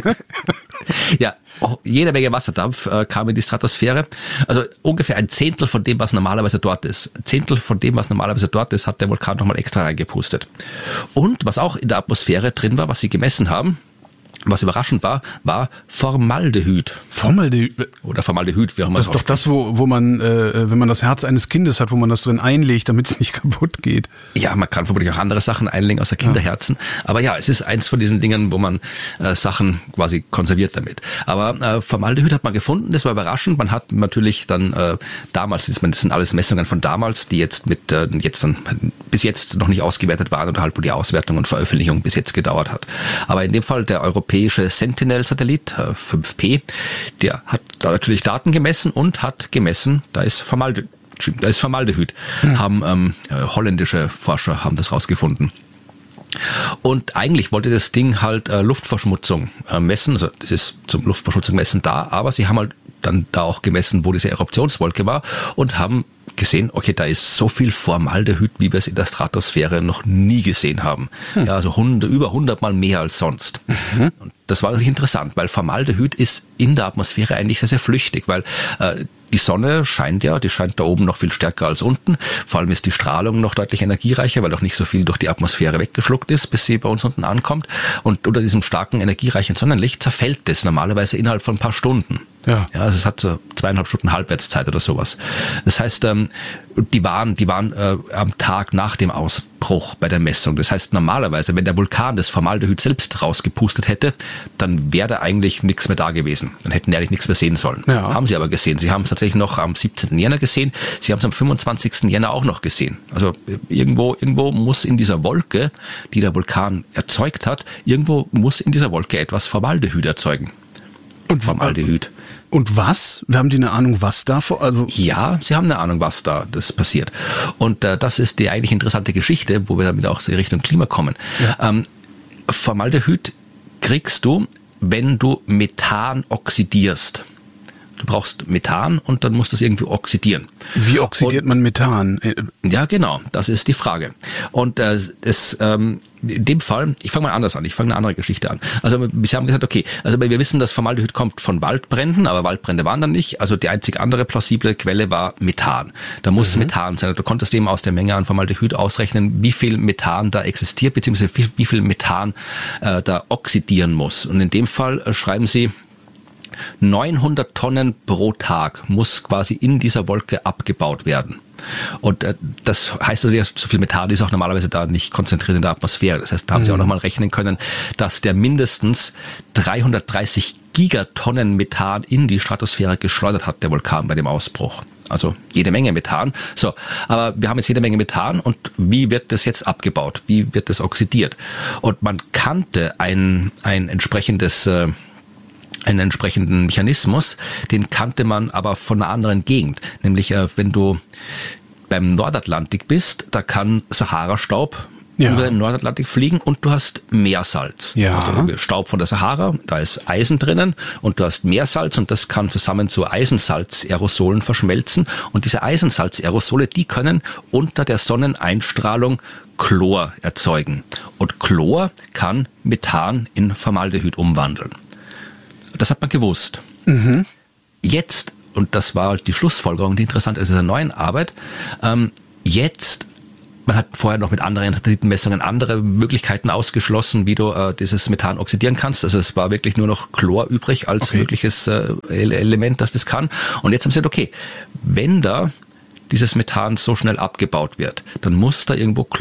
A: Ja, jede Menge Wasserdampf äh, kam in die Stratosphäre. Also ungefähr ein Zehntel von dem, was normalerweise dort ist. Ein Zehntel von dem, was normalerweise dort ist, hat der Vulkan nochmal extra reingepustet. Und was auch in der Atmosphäre drin war, was sie gemessen haben, was überraschend war, war Formaldehyd.
B: Formaldehyd?
A: Oder Formaldehyd, wie auch immer.
B: Das ist doch das, wo, wo man, äh, wenn man das Herz eines Kindes hat, wo man das drin einlegt, damit es nicht kaputt geht.
A: Ja, man kann vermutlich auch andere Sachen einlegen außer Kinderherzen. Ja. Aber ja, es ist eins von diesen Dingen, wo man äh, Sachen quasi konserviert damit. Aber äh, Formaldehyd hat man gefunden, das war überraschend. Man hat natürlich dann äh, damals, das sind alles Messungen von damals, die jetzt mit äh, jetzt dann bis jetzt noch nicht ausgewertet waren oder halt wo die Auswertung und Veröffentlichung bis jetzt gedauert hat. Aber in dem Fall der Europäische Europäische Sentinel-Satellit, äh, fünf P, der hat da natürlich Daten gemessen und hat gemessen, da ist Formaldehyd, da ist Formaldehyd, hm. haben ähm, holländische Forscher haben das rausgefunden. Und eigentlich wollte das Ding halt äh, Luftverschmutzung äh, messen, also das ist zum Luftverschmutzung messen da, aber sie haben halt dann da auch gemessen, wo diese Eruptionswolke war und haben gesehen, okay, da ist so viel Formaldehyd, wie wir es in der Stratosphäre noch nie gesehen haben. Hm. Ja, also hundert, über hundertmal mehr als sonst. Mhm. Und das war natürlich interessant, weil Formaldehyd ist in der Atmosphäre eigentlich sehr, sehr flüchtig, weil äh, die Sonne scheint ja, die scheint da oben noch viel stärker als unten. Vor allem ist die Strahlung noch deutlich energiereicher, weil auch nicht so viel durch die Atmosphäre weggeschluckt ist, bis sie bei uns unten ankommt. Und unter diesem starken, energiereichen Sonnenlicht zerfällt es normalerweise innerhalb von ein paar Stunden. Ja, ja, also es hat so zweieinhalb Stunden Halbwertszeit oder sowas. Das heißt, ähm, die waren, die waren äh, am Tag nach dem Ausbruch bei der Messung. Das heißt, normalerweise, wenn der Vulkan das Formaldehyd selbst rausgepustet hätte, dann wäre da eigentlich nichts mehr da gewesen. Dann hätten die eigentlich nichts mehr sehen sollen. Ja. Haben sie aber gesehen. Sie haben es tatsächlich noch am siebzehnten Jänner gesehen. Sie haben es am fünfundzwanzigsten Jänner auch noch gesehen. Also irgendwo, irgendwo muss in dieser Wolke, die der Vulkan erzeugt hat, irgendwo muss in dieser Wolke etwas Formaldehyd erzeugen.
B: Und Formaldehyd. Und was? Wir haben die eine Ahnung, was da vor? Also
A: ja, sie haben eine Ahnung, was da das passiert. Und äh, das ist die eigentlich interessante Geschichte, wo wir damit auch in Richtung Klima kommen. Ja. Ähm, Formaldehyd kriegst du, wenn du Methan oxidierst. Du brauchst Methan und dann musst du es irgendwie oxidieren.
B: Wie oxidiert und, man Methan?
A: Ja, genau, das ist die Frage. Und äh, das, ähm, in dem Fall, ich fange mal anders an, ich fange eine andere Geschichte an. Also bisher haben wir gesagt, okay, also wir wissen, dass Formaldehyd kommt von Waldbränden, aber Waldbrände waren dann nicht. Also die einzig andere plausible Quelle war Methan. Da muss mhm. Methan sein. Du konntest eben aus der Menge an Formaldehyd ausrechnen, wie viel Methan da existiert, beziehungsweise wie, wie viel Methan äh, da oxidieren muss. Und in dem Fall äh, schreiben sie, neunhundert Tonnen pro Tag muss quasi in dieser Wolke abgebaut werden. Und äh, das heißt also, so viel Methan ist auch normalerweise da nicht konzentriert in der Atmosphäre. Das heißt, da haben mhm. sie auch nochmal rechnen können, dass der mindestens dreihundertdreißig Gigatonnen Methan in die Stratosphäre geschleudert hat, der Vulkan bei dem Ausbruch. Also jede Menge Methan. So, aber wir haben jetzt jede Menge Methan und wie wird das jetzt abgebaut? Wie wird das oxidiert? Und man kannte ein, ein entsprechendes äh, einen entsprechenden Mechanismus, den kannte man aber von einer anderen Gegend. Nämlich, äh, wenn du beim Nordatlantik bist, da kann Sahara-Staub ja. über den Nordatlantik fliegen und du hast Meersalz.
B: Ja.
A: Also Staub von der Sahara, da ist Eisen drinnen und du hast Meersalz und das kann zusammen zu Eisensalz-Aerosolen verschmelzen. Und diese Eisensalz-Aerosole, die können unter der Sonneneinstrahlung Chlor erzeugen. Und Chlor kann Methan in Formaldehyd umwandeln. Das hat man gewusst. Mhm. Jetzt, und das war die Schlussfolgerung, die interessant ist in der neuen Arbeit, ähm, jetzt, man hat vorher noch mit anderen Satellitenmessungen andere Möglichkeiten ausgeschlossen, wie du äh, dieses Methan oxidieren kannst. Also es war wirklich nur noch Chlor übrig als okay. mögliches äh, Element, das das kann. Und jetzt haben sie gesagt, okay, wenn da dieses Methan so schnell abgebaut wird, dann muss da irgendwo